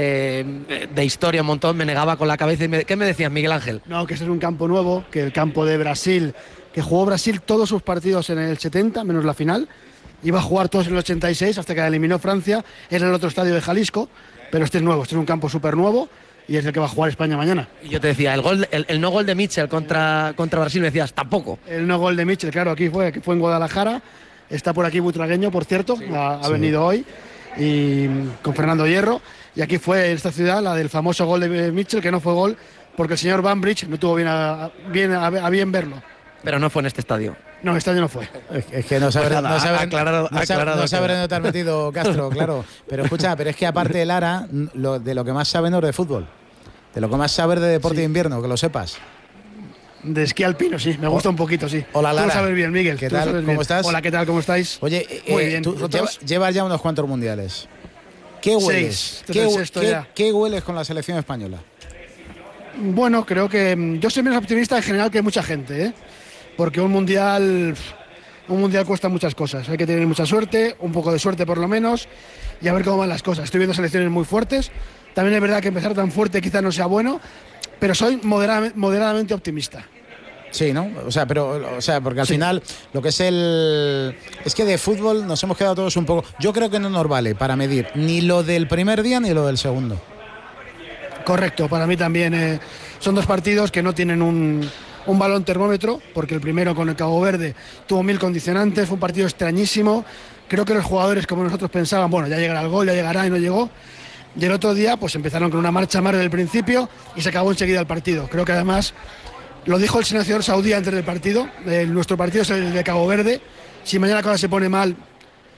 de historia un montón, me negaba con la cabeza. ¿Qué me decías, Miguel Ángel? No, que ese es un campo nuevo, que el campo de Brasil, que jugó Brasil todos sus partidos en el 70, menos la final, iba a jugar todos en el 86 hasta que la eliminó Francia, era en el otro estadio de Jalisco, pero este es nuevo, este es un campo súper nuevo y es el que va a jugar España mañana. Y yo te decía, el no gol de Mitchell contra Brasil, me decías, tampoco. El no gol de Mitchell, claro, aquí fue en Guadalajara. Está por aquí Butragueño, por cierto, sí, ha venido hoy, y con Fernando Hierro, y aquí fue esta ciudad la del famoso gol de Mitchell, que no fue gol porque el señor Bambridge no tuvo a bien verlo. Pero no fue en este estadio. No, este estadio no fue. Es que no sabe dónde te has metido, Castro, claro. Pero escucha, pero es que aparte de Lara, de lo que más sabe no es de fútbol, de lo que más sabe es de deporte de invierno, que lo sepas. De esquí alpino, sí, me gusta un poquito, sí. Hola, Lara. Tú lo sabes bien, Miguel. ¿Qué tal? ¿Cómo estás? Hola, ¿qué tal? ¿Cómo estáis? Oye, muy bien. Tú llevas ya unos cuantos mundiales. ¿Qué hueles? ¿Qué hueles con la selección española? Bueno, creo que yo soy menos optimista en general que mucha gente, ¿eh? Porque un mundial cuesta muchas cosas. Hay que tener mucha suerte, un poco de suerte por lo menos, y a ver cómo van las cosas. Estoy viendo selecciones muy fuertes. También es verdad que empezar tan fuerte quizás no sea bueno, pero soy moderadamente optimista. Sí, ¿no? O sea, porque al final lo que es es que de fútbol nos hemos quedado todos un poco. Yo creo que no nos vale para medir ni lo del primer día ni lo del segundo. Correcto, para mí también son dos partidos que no tienen un balón termómetro, porque el primero con el Cabo Verde tuvo 1000 condicionantes, fue un partido extrañísimo. Creo que los jugadores, como nosotros pensaban, bueno, ya llegará el gol, ya llegará, y no llegó. Y el otro día pues empezaron con una marcha más del principio y se acabó enseguida el partido. Creo que además lo dijo el seleccionador saudí antes del partido, nuestro partido es el de Cabo Verde. Si mañana la cosa se pone mal,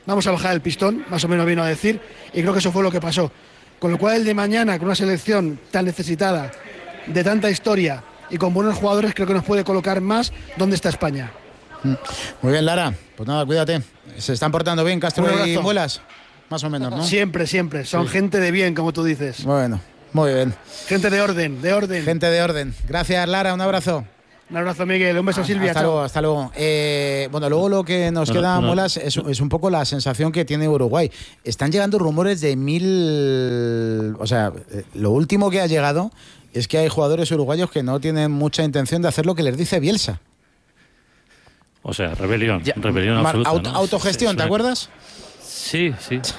vamos a bajar el pistón, más o menos vino a decir, y creo que eso fue lo que pasó. Con lo cual el de mañana, con una selección tan necesitada, de tanta historia y con buenos jugadores, creo que nos puede colocar más donde está España. Muy bien, Lara, pues nada, cuídate. ¿Se están portando bien Castro y Muelas? Más o menos, ¿no? Siempre, son gente de bien, como tú dices. Bueno, muy bien. Gente de orden. Gente de orden. Gracias, Lara, un abrazo. Un abrazo, Miguel. Un beso, Silvia. Hasta luego. Bueno, luego lo que nos queda, Muelas, es un poco la sensación que tiene Uruguay. Están llegando rumores de 1000... O sea, lo último que ha llegado es que hay jugadores uruguayos que no tienen mucha intención de hacer lo que les dice Bielsa. O sea, rebelión absoluta, ¿no? Autogestión, ¿te acuerdas? Sí.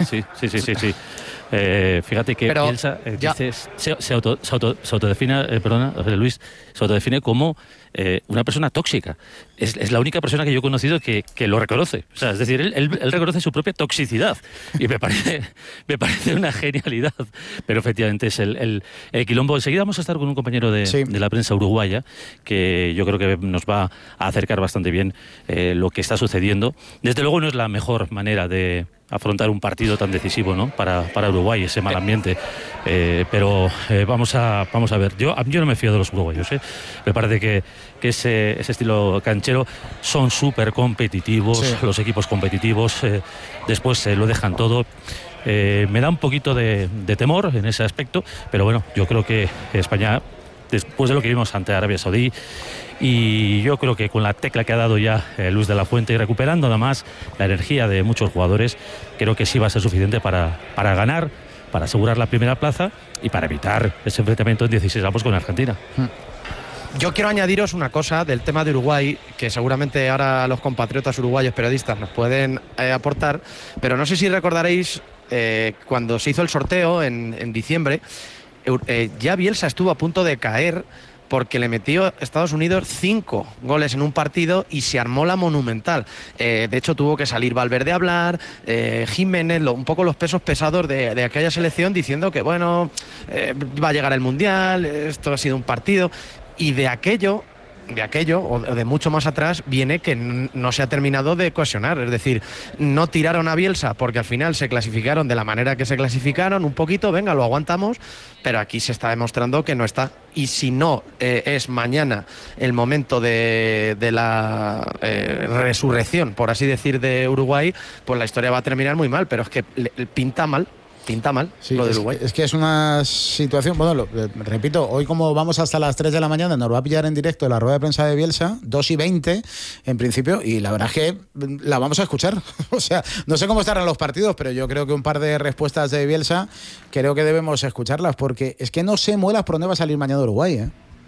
Fíjate que Bielsa se autodefine, Luis, se autodefine como una persona tóxica. Es la única persona que yo he conocido que lo reconoce. O sea, es decir, él reconoce su propia toxicidad. Y me parece una genialidad. Pero efectivamente es el quilombo. Enseguida vamos a estar con un compañero de la prensa uruguaya que yo creo que nos va a acercar bastante bien lo que está sucediendo. Desde luego no es la mejor manera de afrontar un partido tan decisivo, ¿no? para Uruguay, ese mal ambiente, pero vamos a ver. Yo no me fío de los uruguayos, me parece que ese estilo canchero son súper competitivos, los equipos competitivos después lo dejan todo. Me da un poquito de temor en ese aspecto, pero bueno, yo creo que España, después de lo que vimos ante Arabia Saudí, y yo creo que con la tecla que ha dado ya Luis de la Fuente y recuperando nada más la energía de muchos jugadores, creo que sí va a ser suficiente para ganar, para asegurar la primera plaza y para evitar ese enfrentamiento en 16 avos con Argentina. Yo quiero añadiros una cosa del tema de Uruguay, que seguramente ahora los compatriotas uruguayos periodistas nos pueden aportar, pero no sé si recordaréis cuando se hizo el sorteo en diciembre, ya Bielsa estuvo a punto de caer porque le metió a Estados Unidos 5 goles en un partido y se armó la monumental. De hecho, tuvo que salir Valverde a hablar, Jiménez, un poco los pesos pesados de aquella selección, diciendo que, bueno, va a llegar el Mundial, esto ha sido un partido. Y de aquello, o de mucho más atrás, viene que no se ha terminado de cohesionar. Es decir, no tiraron a Bielsa porque al final se clasificaron de la manera que se clasificaron, un poquito, venga, lo aguantamos, pero aquí se está demostrando que no está. Y si no es mañana el momento de la resurrección, por así decir, de Uruguay, pues la historia va a terminar muy mal, pero es que pinta mal. Sí, lo de Uruguay. Es que es una situación, bueno, repito, hoy como vamos hasta las 3 de la mañana, nos va a pillar en directo la rueda de prensa de Bielsa, 2:20 en principio, y la verdad es que la vamos a escuchar. O sea, no sé cómo estarán los partidos, pero yo creo que un par de respuestas de Bielsa creo que debemos escucharlas, porque es que no sé, Muelas, por dónde va a salir mañana Uruguay,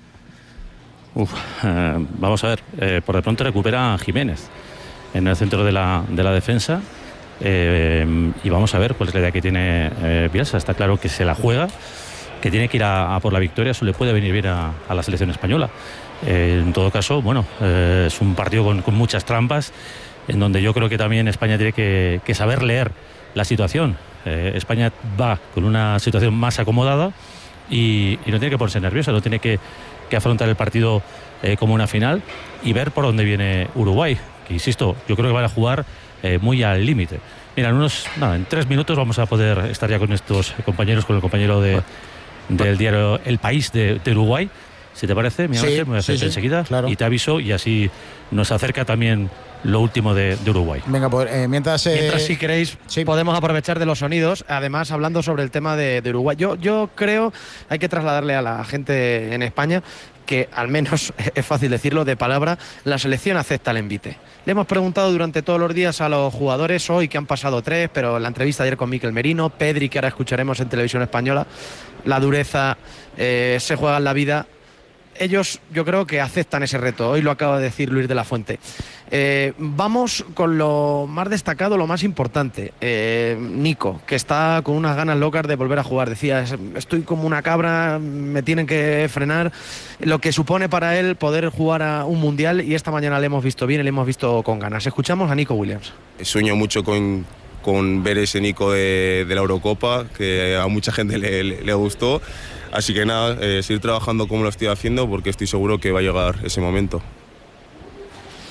Vamos a ver, por de pronto recupera a Jiménez en el centro de la defensa. Y vamos a ver cuál es la idea que tiene Bielsa. Está claro que se la juega, que tiene que ir a por la victoria. Eso le puede venir bien a la selección española. En todo caso, bueno, es un partido con muchas trampas, en donde yo creo que también España tiene que saber leer la situación. España va con una situación más acomodada y no tiene que ponerse nerviosa, no tiene que afrontar el partido como una final y ver por dónde viene Uruguay, que insisto, yo creo que van a jugar muy al límite. Mira, en 3 minutos vamos a poder estar ya con estos compañeros, con el compañero del diario El País de Uruguay. Si te parece, me voy a hacer enseguida, claro. Y te aviso, y así nos acerca también lo último de Uruguay. Venga, pues mientras si queréis, podemos aprovechar de los sonidos. Además, hablando sobre el tema de Uruguay, yo creo, hay que trasladarle a la gente en España que, al menos es fácil decirlo de palabra, la selección acepta el envite. Le hemos preguntado durante todos los días a los jugadores, hoy que han pasado 3, pero en la entrevista ayer con Mikel Merino, Pedri, que ahora escucharemos en Televisión Española, la dureza, se juegan la vida. Ellos, yo creo que aceptan ese reto. Hoy lo acaba de decir Luis de la Fuente. Vamos con lo más destacado, lo más importante. Nico, que está con unas ganas locas de volver a jugar. Decía, estoy como una cabra, me tienen que frenar. Lo que supone para él poder jugar a un mundial, y esta mañana le hemos visto bien y le hemos visto con ganas. Escuchamos a Nico Williams. Sueño mucho con ver ese Nico de la Eurocopa, que a mucha gente le gustó. Así que nada, seguir trabajando como lo estoy haciendo, porque estoy seguro que va a llegar ese momento.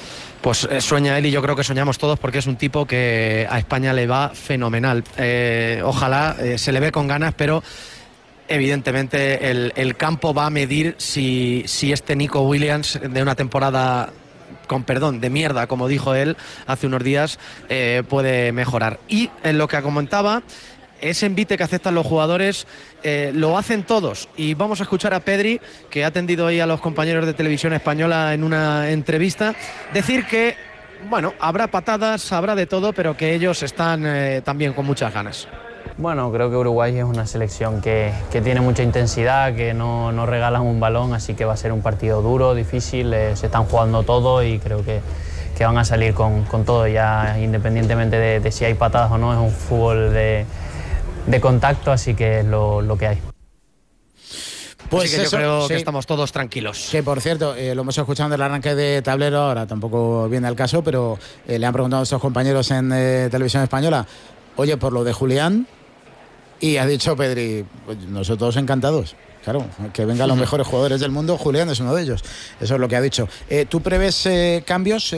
Pues sueña él y yo creo que soñamos todos, porque es un tipo que a España le va fenomenal. Ojalá se le ve con ganas, pero evidentemente el campo va a medir si este Nico Williams de una temporada, con perdón, de mierda, como dijo él hace unos días, puede mejorar. Y en lo que comentaba, ese envite que aceptan los jugadores lo hacen todos, y vamos a escuchar a Pedri, que ha atendido ahí a los compañeros de Televisión Española en una entrevista, decir que, bueno, habrá patadas, habrá de todo, pero que ellos están también con muchas ganas. Bueno, creo que Uruguay es una selección que tiene mucha intensidad, que no regalan un balón, así que va a ser un partido duro, difícil, se están jugando todo y creo que van a salir con todo, ya independientemente de si hay patadas o no, es un fútbol de contacto, así que es lo que hay. Pues así que yo creo que estamos todos tranquilos. Que por cierto, lo hemos escuchado en el arranque de tablero, ahora tampoco viene al caso, pero le han preguntado a nuestros compañeros en Televisión Española, oye, por lo de Julián, y ha dicho Pedri, pues nosotros encantados. Claro, que vengan los mejores jugadores del mundo, Julián es uno de ellos. Eso es lo que ha dicho. ¿Tú prevés cambios?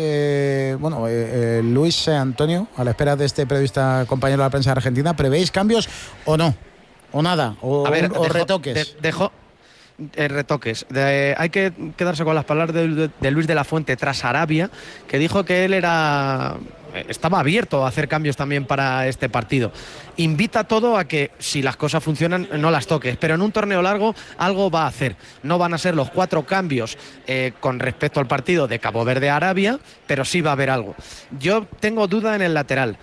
Luis, Antonio, a la espera de este periodista compañero de la prensa argentina, ¿prevéis cambios o no? ¿O nada? ¿O retoques? Retoques. Hay que quedarse con las palabras de Luis de la Fuente tras Arabia, que dijo que él estaba abierto a hacer cambios también para este partido. Invita todo a que, si las cosas funcionan, no las toques, pero en un torneo largo algo va a hacer. No van a ser los 4 cambios con respecto al partido de Cabo Verde-Arabia, pero sí va a haber algo. Yo tengo duda en el lateral.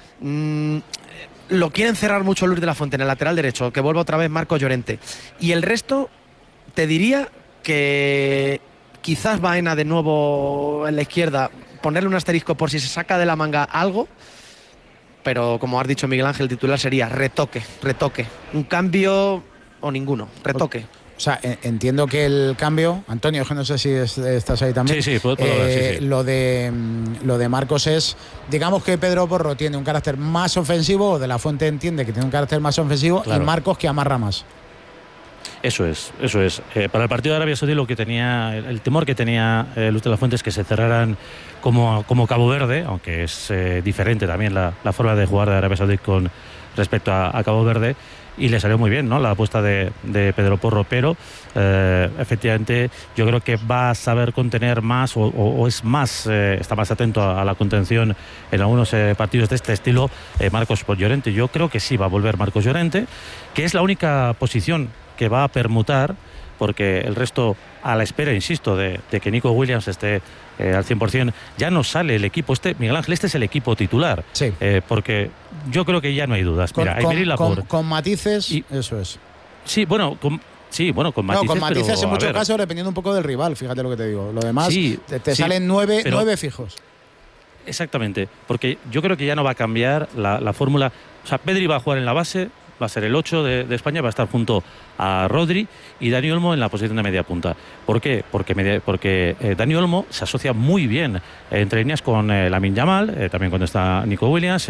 Lo quieren cerrar mucho Luis de la Fuente en el lateral derecho, que vuelva otra vez Marcos Llorente. Y el resto, te diría que quizás Baena de nuevo en la izquierda, ponerle un asterisco por si se saca de la manga algo, pero como has dicho Miguel Ángel, el titular sería retoque. Un cambio o ninguno, retoque. O sea, entiendo que el cambio, Antonio, que no sé si estás ahí también. Sí, puedo hablar, sí. Lo de Marcos es, digamos que Pedro Porro tiene un carácter más ofensivo, o de la Fuente entiende que tiene un carácter más ofensivo, claro. Y Marcos que amarra más. Eso es. Para el partido de Arabia Saudí, lo que tenía, el temor que tenía Luis de la Fuente es que se cerraran como Cabo Verde, aunque es diferente también la forma de jugar de Arabia Saudí con respecto a Cabo Verde, y le salió muy bien, ¿no?, la apuesta de Pedro Porro, pero efectivamente yo creo que va a saber contener más o es más, está más atento a la contención en algunos partidos de este estilo, Marcos por Llorente. Yo creo que sí va a volver Marcos Llorente, que es la única posición que va a permutar, porque el resto, a la espera, insisto, de que Nico Williams esté al 100%, ya no sale el equipo. Miguel Ángel, este es el equipo titular, sí. Porque yo creo que ya no hay dudas. Mira, con matices, eso es. Sí, bueno, con matices. Con matices pero, en muchos casos, dependiendo un poco del rival, fíjate lo que te digo. Lo demás, sí, te salen nueve fijos. Exactamente, porque yo creo que ya no va a cambiar la fórmula. O sea, Pedri va a jugar en la base, va a ser el 8 de España, va a estar junto a Rodri y Dani Olmo en la posición de media punta. ¿Por qué? Porque Dani Olmo se asocia muy bien entre líneas con Lamine Yamal, también cuando está Nico Williams,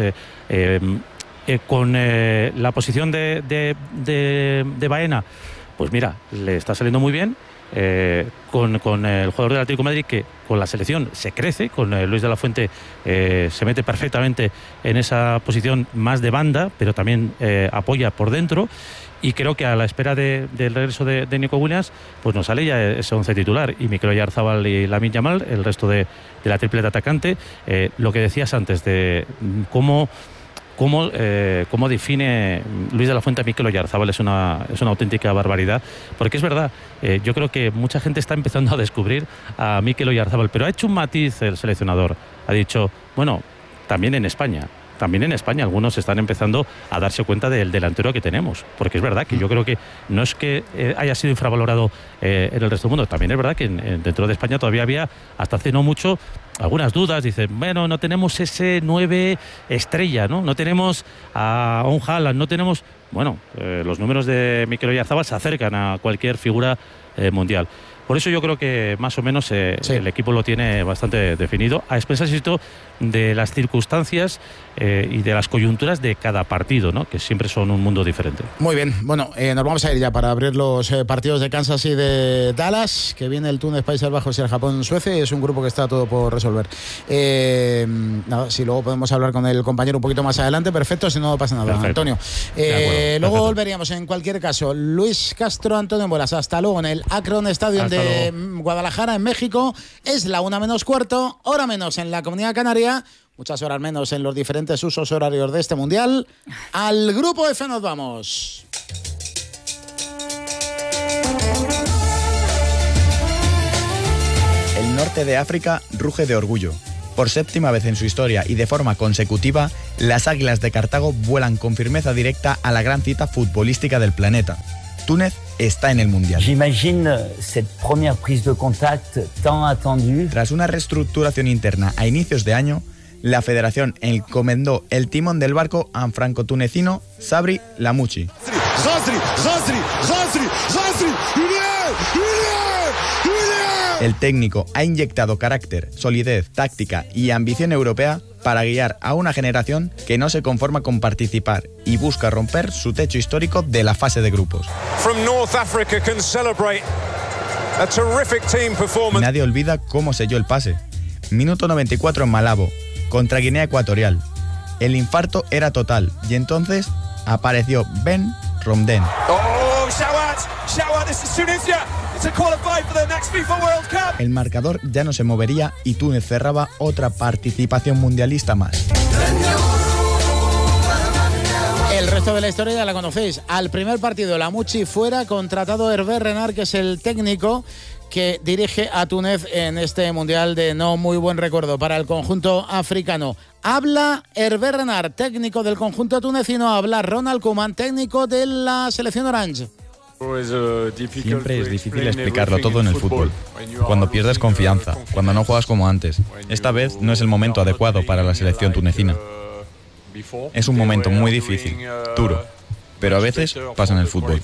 con la posición de Baena, pues mira, le está saliendo muy bien. Con el jugador del Atlético de Madrid, que con la selección se crece, con Luis de la Fuente se mete perfectamente en esa posición más de banda, pero también apoya por dentro, y creo que a la espera del regreso de Nico Williams, pues nos sale ya ese 11 titular, y Mikel Oyarzabal y Lamine Yamal, el resto de la tripleta atacante. Lo que decías antes de cómo define Luis de la Fuente a Mikel Oyarzabal es una auténtica barbaridad, porque es verdad, yo creo que mucha gente está empezando a descubrir a Mikel Oyarzabal, pero ha hecho un matiz el seleccionador, ha dicho, bueno, también en España algunos están empezando a darse cuenta del delantero que tenemos, porque es verdad que yo creo que no es que haya sido infravalorado en el resto del mundo, también es verdad que dentro de España todavía había, hasta hace no mucho, algunas dudas. Dicen, bueno, no tenemos ese 9 estrella, no tenemos a un Haaland, no tenemos... Bueno, los números de Mikel Oyarzabal se acercan a cualquier figura mundial. Por eso yo creo que más o menos el equipo lo tiene bastante definido, a expensas de las circunstancias y de las coyunturas de cada partido, ¿no? Que siempre son un mundo diferente. Muy bien, bueno, nos vamos a ir ya para abrir los partidos de Kansas y de Dallas, que viene el Túnez, Países Bajos y el Japón-Suecia, y es un grupo que está todo por resolver. Nada, si luego podemos hablar con el compañero un poquito más adelante, perfecto, si no pasa nada. Perfecto. Antonio. Luego volveríamos en cualquier caso. Luis Castro, Antonio Buelas, hasta luego en el Akron Stadium de Guadalajara, en México. Es la 1:15, hora menos en la Comunidad Canaria, muchas horas menos en los diferentes usos horarios de este mundial. Al grupo F nos vamos. El norte de África ruge de orgullo. Por séptima vez en su historia y de forma consecutiva, las Águilas de Cartago vuelan con firmeza directa a la gran cita futbolística del planeta. Túnez está en el Mundial. J'imagine cette première prise de contact tant attendue. Tras una reestructuración interna a inicios de año, la federación encomendó el timón del barco a un franco-tunecino, Sabri Lamouchi. El técnico ha inyectado carácter, solidez, táctica y ambición europea para guiar a una generación que no se conforma con participar y busca romper su techo histórico de la fase de grupos. Nadie olvida cómo selló el pase. Minuto 94 en Malabo, contra Guinea Ecuatorial. El infarto era total y entonces apareció Ben Romden. El marcador ya no se movería y Túnez cerraba otra participación mundialista más. El resto de la historia ya la conocéis. Al primer partido, Lamouchi fuera, contratado Hervé Renard, que es el técnico que dirige a Túnez en este mundial de no muy buen recuerdo para el conjunto africano. Habla Hervé Renard, técnico del conjunto tunecino, habla Ronald Koeman, técnico de la selección Orange. Siempre es difícil explicarlo todo en el fútbol. Cuando pierdes confianza, cuando no juegas como antes. Esta vez no es el momento adecuado para la selección tunecina. Es un momento muy difícil, duro, pero a veces pasa en el fútbol.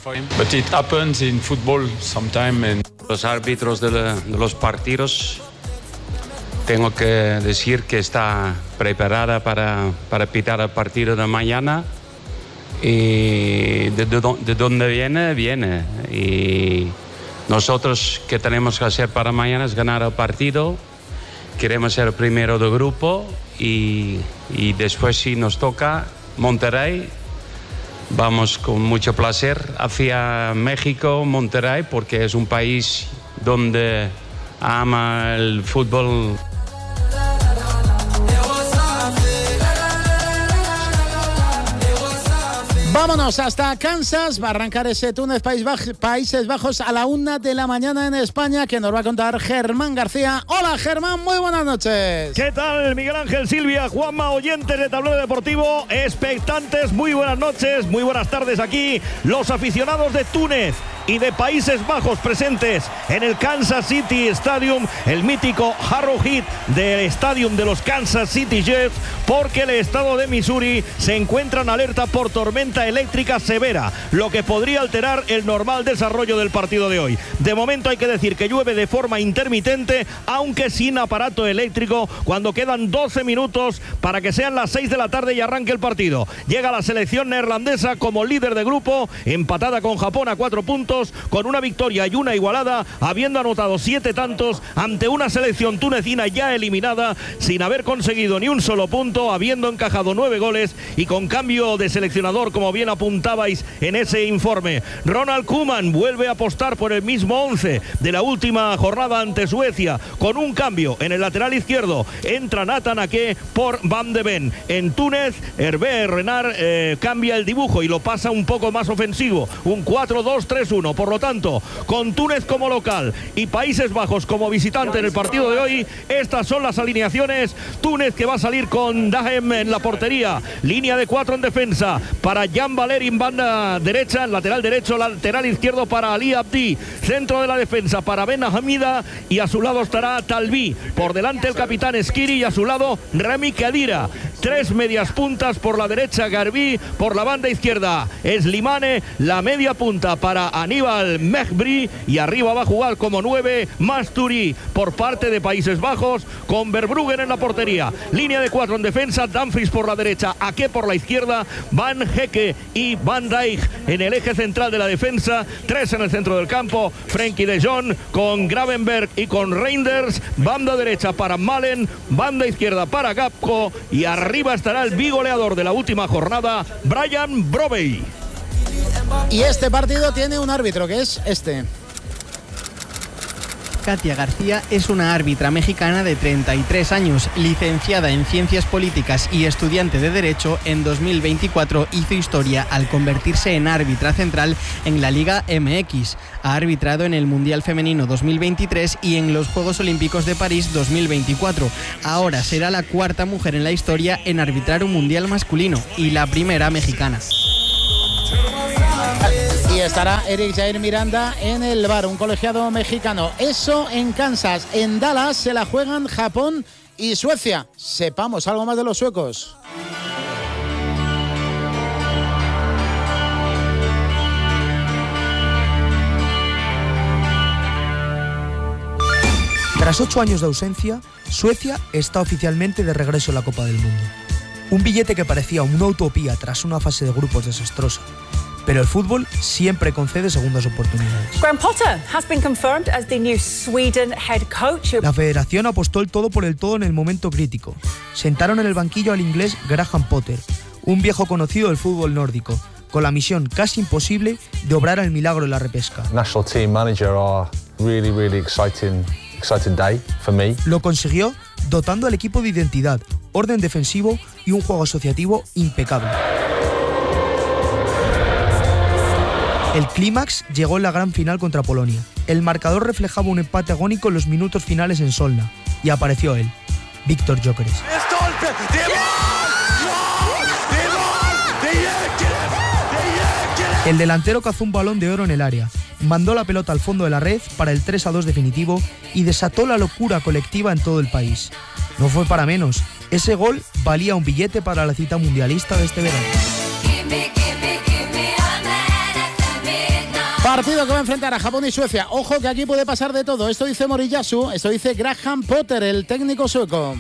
Los árbitros de los partidos, tengo que decir que está preparada para pitar el partido de mañana. Y de dónde viene. Y nosotros, ¿qué tenemos que hacer para mañana? Es ganar el partido. Queremos ser el primero de grupo y después, si nos toca Monterrey, vamos con mucho placer hacia México, Monterrey, porque es un país donde ama el fútbol. Vámonos hasta Kansas, va a arrancar ese Túnez Países Bajos a la 1 de la mañana en España, que nos va a contar Germán García. Hola Germán, muy buenas noches. ¿Qué tal Miguel Ángel, Silvia, Juanma, oyentes de Tablero Deportivo, expectantes, muy buenas noches, muy buenas tardes aquí, los aficionados de Túnez y de Países Bajos presentes en el Kansas City Stadium, el mítico Arrowhead del Stadium de los Kansas City Jets, porque el estado de Missouri se encuentra en alerta por tormenta eléctrica severa, lo que podría alterar el normal desarrollo del partido de hoy. De momento hay que decir que llueve de forma intermitente, aunque sin aparato eléctrico, cuando quedan 12 minutos para que sean las 6 de la tarde y arranque el partido. Llega la selección neerlandesa como líder de grupo, empatada con Japón a 4 puntos, con una victoria y una igualada, habiendo anotado 7 tantos ante una selección tunecina ya eliminada, sin haber conseguido ni un solo punto, habiendo encajado 9 goles y con cambio de seleccionador, como bien apuntabais en ese informe. Ronald Koeman vuelve a apostar por el mismo 11 de la última jornada ante Suecia, con un cambio en el lateral izquierdo. Entra Nathan Ake por Van de Ven. En Túnez, Hervé Renard cambia el dibujo y lo pasa un poco más ofensivo, un 4-2-3-1. Por lo tanto, con Túnez como local y Países Bajos como visitante en el partido de hoy, estas son las alineaciones. Túnez, que va a salir con Dahem en la portería, línea de 4 en defensa para Jan Valeri en banda derecha, en lateral derecho, lateral izquierdo para Ali Abdi, centro de la defensa para Ben Hamida, y a su lado estará Talbi, por delante el capitán Skiri y a su lado Rami Kadira. 3 medias puntas, por la derecha Garbi, por la banda izquierda Slimane, la media punta para Anil Aníbal Mejbri, y arriba va a jugar como 9 Masturi por parte de Países Bajos, con Verbruggen en la portería. Línea de 4 en defensa, Dumfries por la derecha, Ake por la izquierda, Van Hecke y Van Dijk en el eje central de la defensa, 3 en el centro del campo, Frenkie de Jong con Gravenberg y con Reinders, banda derecha para Malen, banda izquierda para Gakpo, y arriba estará el bigoleador de la última jornada, Brian Brobey. Y este partido tiene un árbitro, que es este. Katia García es una árbitra mexicana de 33 años, licenciada en Ciencias Políticas y estudiante de Derecho. En 2024 hizo historia al convertirse en árbitra central en la Liga MX. Ha arbitrado en el Mundial Femenino 2023 y en los Juegos Olímpicos de París 2024. Ahora será la cuarta mujer en la historia en arbitrar un Mundial masculino y la primera mexicana. Y estará Eric Jair Miranda en el VAR, un colegiado mexicano. Eso en Kansas. En Dallas se la juegan Japón y Suecia. Sepamos algo más de los suecos. Tras 8 años de ausencia, Suecia está oficialmente de regreso en la Copa del Mundo. Un billete que parecía una utopía tras una fase de grupos desastrosa. Pero el fútbol siempre concede segundas oportunidades. Graham Potter has been confirmed as the new Sweden head coach. La federación apostó el todo por el todo en el momento crítico. Sentaron en el banquillo al inglés Graham Potter, un viejo conocido del fútbol nórdico, con la misión casi imposible de obrar el milagro en la repesca. National team manager are really exciting day for me. Lo consiguió dotando al equipo de identidad, orden defensivo y un juego asociativo impecable. El clímax llegó en la gran final contra Polonia. El marcador reflejaba un empate agónico en los minutos finales en Solna. Y apareció él, Víctor Gyökeres. El delantero cazó un balón de oro en el área, mandó la pelota al fondo de la red para el 3-2 definitivo y desató la locura colectiva en todo el país. No fue para menos, ese gol valía un billete para la cita mundialista de este verano. Partido que va a enfrentar a Japón y Suecia. Ojo que aquí puede pasar de todo. Esto dice Moriyasu, esto dice Graham Potter, el técnico sueco.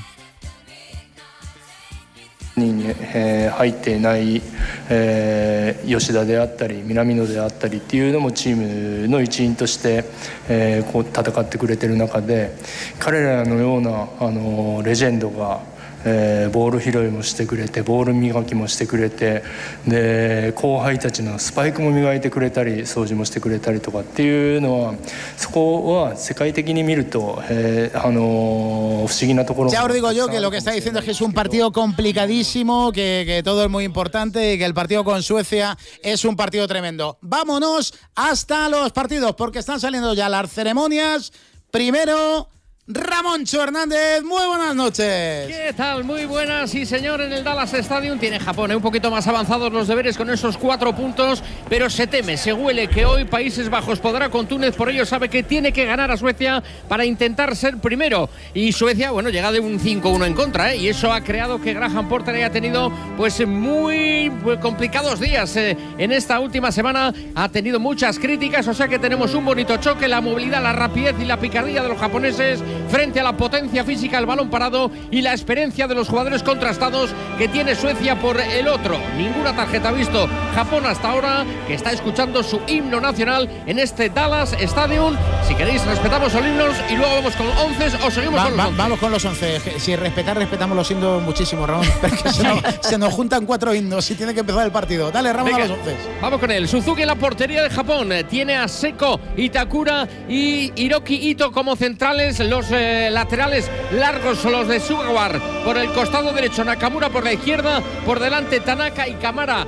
に入っていない吉田であったり南野であったりっていうのもチームの一員としてこう戦ってくれてる中で彼らのようなレジェンドがボール拾いもしてくれてボール磨きもしてくれてで後輩たちのスパイクも磨いてくれたり掃除もしてくれたりとかっていうのはそこは世界的に見ると不思議なところ。 Ya os digo yo que lo que está diciendo es que es un partido complicadísimo, que todo es muy importante y que el partido con Suecia es un partido tremendo. Vámonos hasta los partidos porque están saliendo ya las ceremonias. Primero, Ramoncho Hernández, muy buenas noches. ¿Qué tal? Muy buenas, sí señor, en el Dallas Stadium tiene Japón un poquito más avanzados los deberes con esos 4 puntos, pero se teme, se huele que hoy Países Bajos podrá con Túnez, por ello sabe que tiene que ganar a Suecia para intentar ser primero, y Suecia, bueno, llega de un 5-1 en contra, y eso ha creado que Graham Potter haya tenido pues muy complicados días en esta última semana, ha tenido muchas críticas, o sea que tenemos un bonito choque, la movilidad, la rapidez y la picardía de los japoneses frente a la potencia física, el balón parado y la experiencia de los jugadores contrastados que tiene Suecia por el otro. Ninguna tarjeta ha visto Japón hasta ahora, que está escuchando su himno nacional en este Dallas Stadium. Si queréis respetamos los himnos y luego vamos con 11 o seguimos con los 11. Vamos con los 11. Si respetamos los himnos muchísimo, Ramón. Porque se nos juntan 4 himnos y tiene que empezar el partido. Dale, Ramón, a los 11. Vamos con él. Suzuki en la portería de Japón. Tiene a Seko Itakura y Hiroki Ito como centrales. Los laterales largos son los de Sugawara por el costado derecho, Nakamura por la izquierda, por delante Tanaka y Kamara.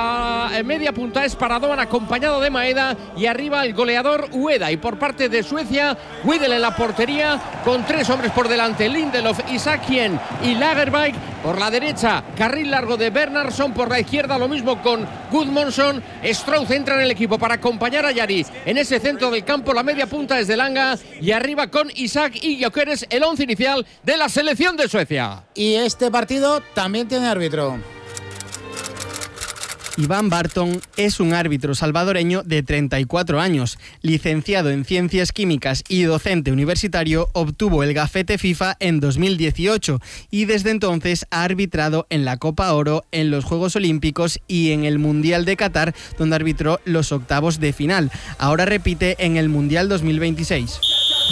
La media punta es para Doan acompañado de Maeda y arriba el goleador Ueda. Y por parte de Suecia, Widel en la portería con 3 hombres por delante, Lindelof, Isakien y Lagerberg. Por la derecha, carril largo de Bernhardsson, por la izquierda lo mismo con Gudmundsson. Strauss entra en el equipo para acompañar a Yari en ese centro del campo, la media punta es de Langa y arriba con Isaac y Gyökeres el 11 inicial de la selección de Suecia. Y este partido también tiene árbitro. Iván Barton es un árbitro salvadoreño de 34 años. Licenciado en Ciencias Químicas y docente universitario, obtuvo el gafete FIFA en 2018 y desde entonces ha arbitrado en la Copa Oro, en los Juegos Olímpicos y en el Mundial de Qatar, donde arbitró los octavos de final. Ahora repite en el Mundial 2026.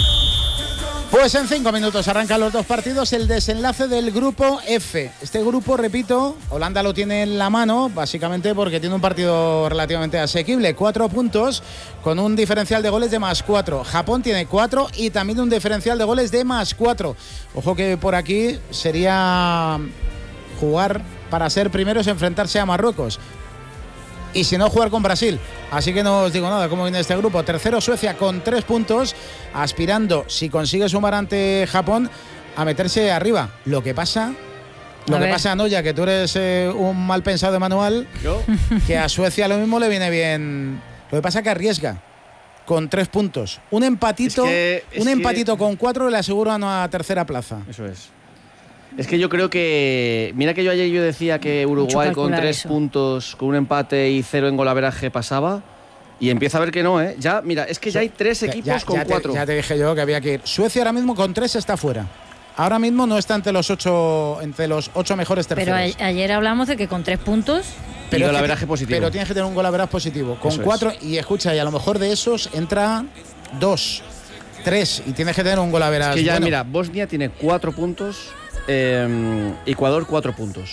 Pues en 5 minutos arrancan los dos partidos, el desenlace del grupo F. Este grupo, repito, Holanda lo tiene en la mano, básicamente porque tiene un partido relativamente asequible, 4 puntos, con un diferencial de goles de +4. Japón tiene 4 y también un diferencial de goles de +4. Ojo que por aquí sería jugar para ser primeros, enfrentarse a Marruecos. Y si no, jugar con Brasil. Así que no os digo nada cómo viene este grupo. Tercero Suecia con 3 puntos, aspirando, si consigue sumar ante Japón, a meterse arriba. Lo que pasa, Noya, que tú eres un mal pensado de manual, ¿yo? Que a Suecia lo mismo le viene bien. Lo que pasa es que arriesga con 3 puntos. Un empatito, con 4 le asegura una tercera plaza. Eso es. Es que yo creo que... Mira que ayer yo decía que Uruguay con 3 puntos, con un empate y 0 en golaveraje pasaba. Y empieza a ver que no, ¿eh? Ya, mira, es que ya hay 3 equipos con 4. Ya te dije yo que había que ir. Suecia ahora mismo con 3 está fuera. Ahora mismo no está entre los 8 mejores terceros. Pero ayer hablamos de que con 3 puntos... Pero golaveraje positivo. Pero tienes que tener un golaveraje positivo. Con 4, y escucha, y a lo mejor de esos entra 2, 3, y tienes que tener un golaveraje. Es que ya, mira, Bosnia tiene 4 puntos... Ecuador 4 puntos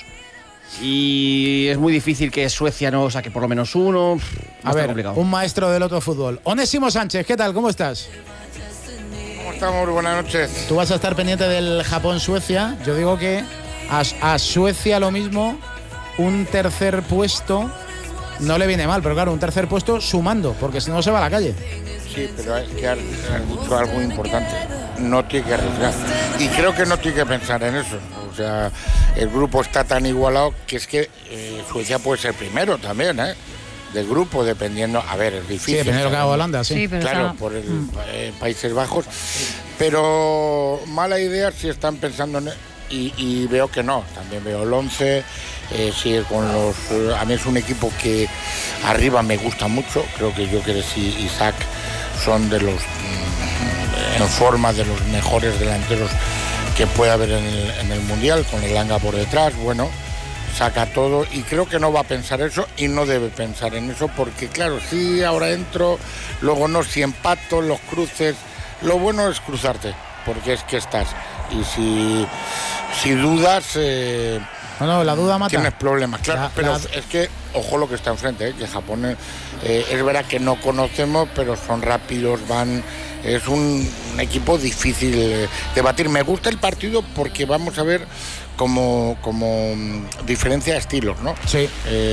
y es muy difícil que Suecia no saque por lo menos 1. A ver, complicado. Un maestro del otro fútbol, Onésimo Sánchez, ¿qué tal? ¿Cómo estás? ¿Cómo estamos? Buenas noches. Tú vas a estar pendiente del Japón-Suecia. Yo digo que a Suecia lo mismo, un tercer puesto no le viene mal, pero claro, un tercer puesto sumando, porque si no se va a la calle. Sí, pero es que has dicho algo importante. No tiene que arriesgar. Y creo que no tiene que pensar en eso. O sea, el grupo está tan igualado que es que Suecia puede ser primero también, ¿eh? Del grupo, dependiendo. A ver, es difícil. Sí, primero que haga Holanda, sí. Claro, por el Países Bajos. Pero mala idea si están pensando en... Y veo que no. También veo el 11. Sí, con los... a mí es un equipo que arriba me gusta mucho. Creo que Gyökeres y Isaac son de los... en forma de los mejores delanteros que puede haber en el Mundial, con el Elanga por detrás. Bueno, saca todo y creo que no va a pensar eso y no debe pensar en eso porque, claro, sí, ahora entro, luego no, si empato, los cruces. Lo bueno es cruzarte, porque es que estás. Y si dudas... no, la duda mata. Tienes problemas, claro, pero es que, ojo lo que está enfrente, que Japón es verdad que no conocemos, pero son rápidos, van... Es un equipo difícil de batir. Me gusta el partido porque vamos a ver como diferencia de estilos, ¿no? Sí.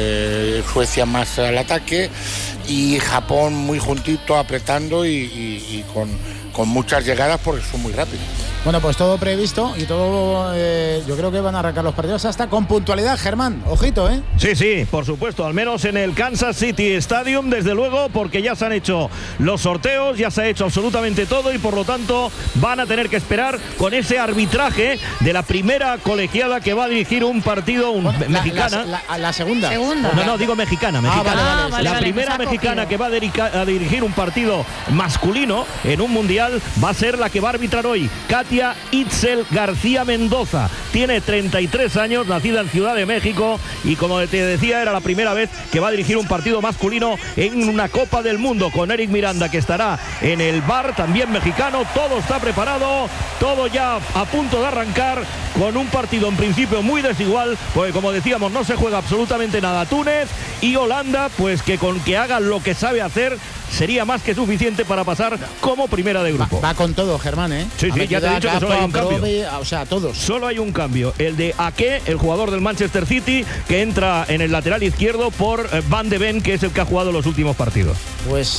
Suecia más al ataque y Japón muy juntito, apretando y con muchas llegadas porque son muy rápidos. Bueno, pues todo previsto y todo, yo creo que van a arrancar los partidos hasta con puntualidad, Germán. Ojito, ¿eh? Sí, por supuesto, al menos en el Kansas City Stadium, desde luego, porque ya se han hecho los sorteos, ya se ha hecho absolutamente todo y por lo tanto van a tener que esperar con ese arbitraje de la primera colegiada que va a dirigir un partido mexicana. La segunda. No, digo mexicana. Vale, la primera mexicana que va a dirigir un partido masculino en un mundial va a ser la que va a arbitrar hoy, Katia Itzel García Mendoza. Tiene 33 años, nacida en Ciudad de México y como te decía, era la primera vez que va a dirigir un partido masculino en una Copa del Mundo, con Eric Miranda, que estará en el bar, también mexicano. Todo está preparado, todo ya a punto de arrancar, con un partido en principio muy desigual, porque como decíamos, no se juega absolutamente nada. Túnez y Holanda, pues que con que hagan lo que sabe hacer sería más que suficiente para pasar como primera de grupo. Va con todo, Germán, ¿eh? Sí, ya te he dicho que solo hay un cambio. O sea, todos. Solo hay un cambio, el de Ake, el jugador del Manchester City, que entra en el lateral izquierdo por Van de Ven, que es el que ha jugado los últimos partidos. Pues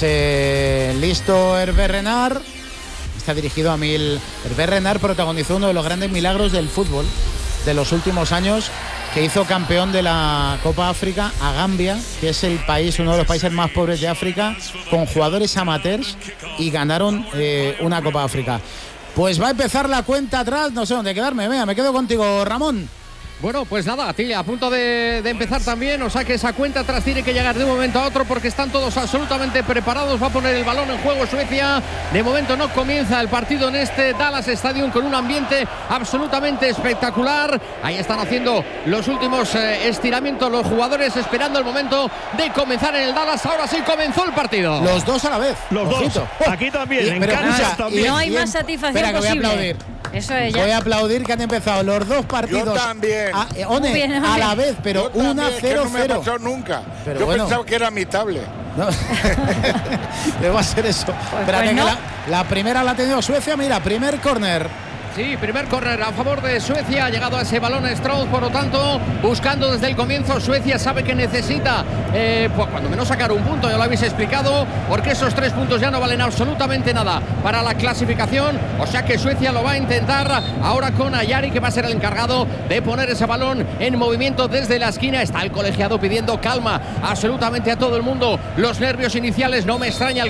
listo Hervé Renard. Está dirigido a Mil. Hervé Renard protagonizó uno de los grandes milagros del fútbol de los últimos años, que hizo campeón de la Copa África a Gambia, que es el país, uno de los países más pobres de África, con jugadores amateurs, y ganaron una Copa África. Pues va a empezar la cuenta atrás, no sé dónde quedarme. Venga, me quedo contigo, Ramón. Bueno, pues nada, a punto de empezar también, o sea que esa cuenta atrás tiene que llegar de un momento a otro porque están todos absolutamente preparados. Va a poner el balón en juego Suecia. De momento no comienza el partido en este Dallas Stadium con un ambiente absolutamente espectacular. Ahí están haciendo los últimos estiramientos los jugadores, esperando el momento de comenzar en el Dallas. Ahora sí comenzó el partido. Los dos a la vez. Los dos. Aquí también, en cancha también. No hay más satisfacción posible. Voy a aplaudir. Eso es ya. Voy a aplaudir que han empezado los dos partidos. Yo también. A la vez, pero 1-0-0. No me ha pasado nunca. Pero yo bueno, pensaba que era mi tablet. No. Debe ser eso. Espérate, no. que la primera la ha tenido Suecia. Mira, primer córner. Sí, primer córner a favor de Suecia. Ha llegado a ese balón Strauss, por lo tanto, buscando desde el comienzo. Suecia sabe que necesita, pues cuando menos sacar un punto, ya lo habéis explicado, porque esos 3 puntos ya no valen absolutamente nada para la clasificación. O sea que Suecia lo va a intentar ahora con Ayari, que va a ser el encargado de poner ese balón en movimiento desde la esquina. Está el colegiado pidiendo calma absolutamente a todo el mundo. Los nervios iniciales, no me extraña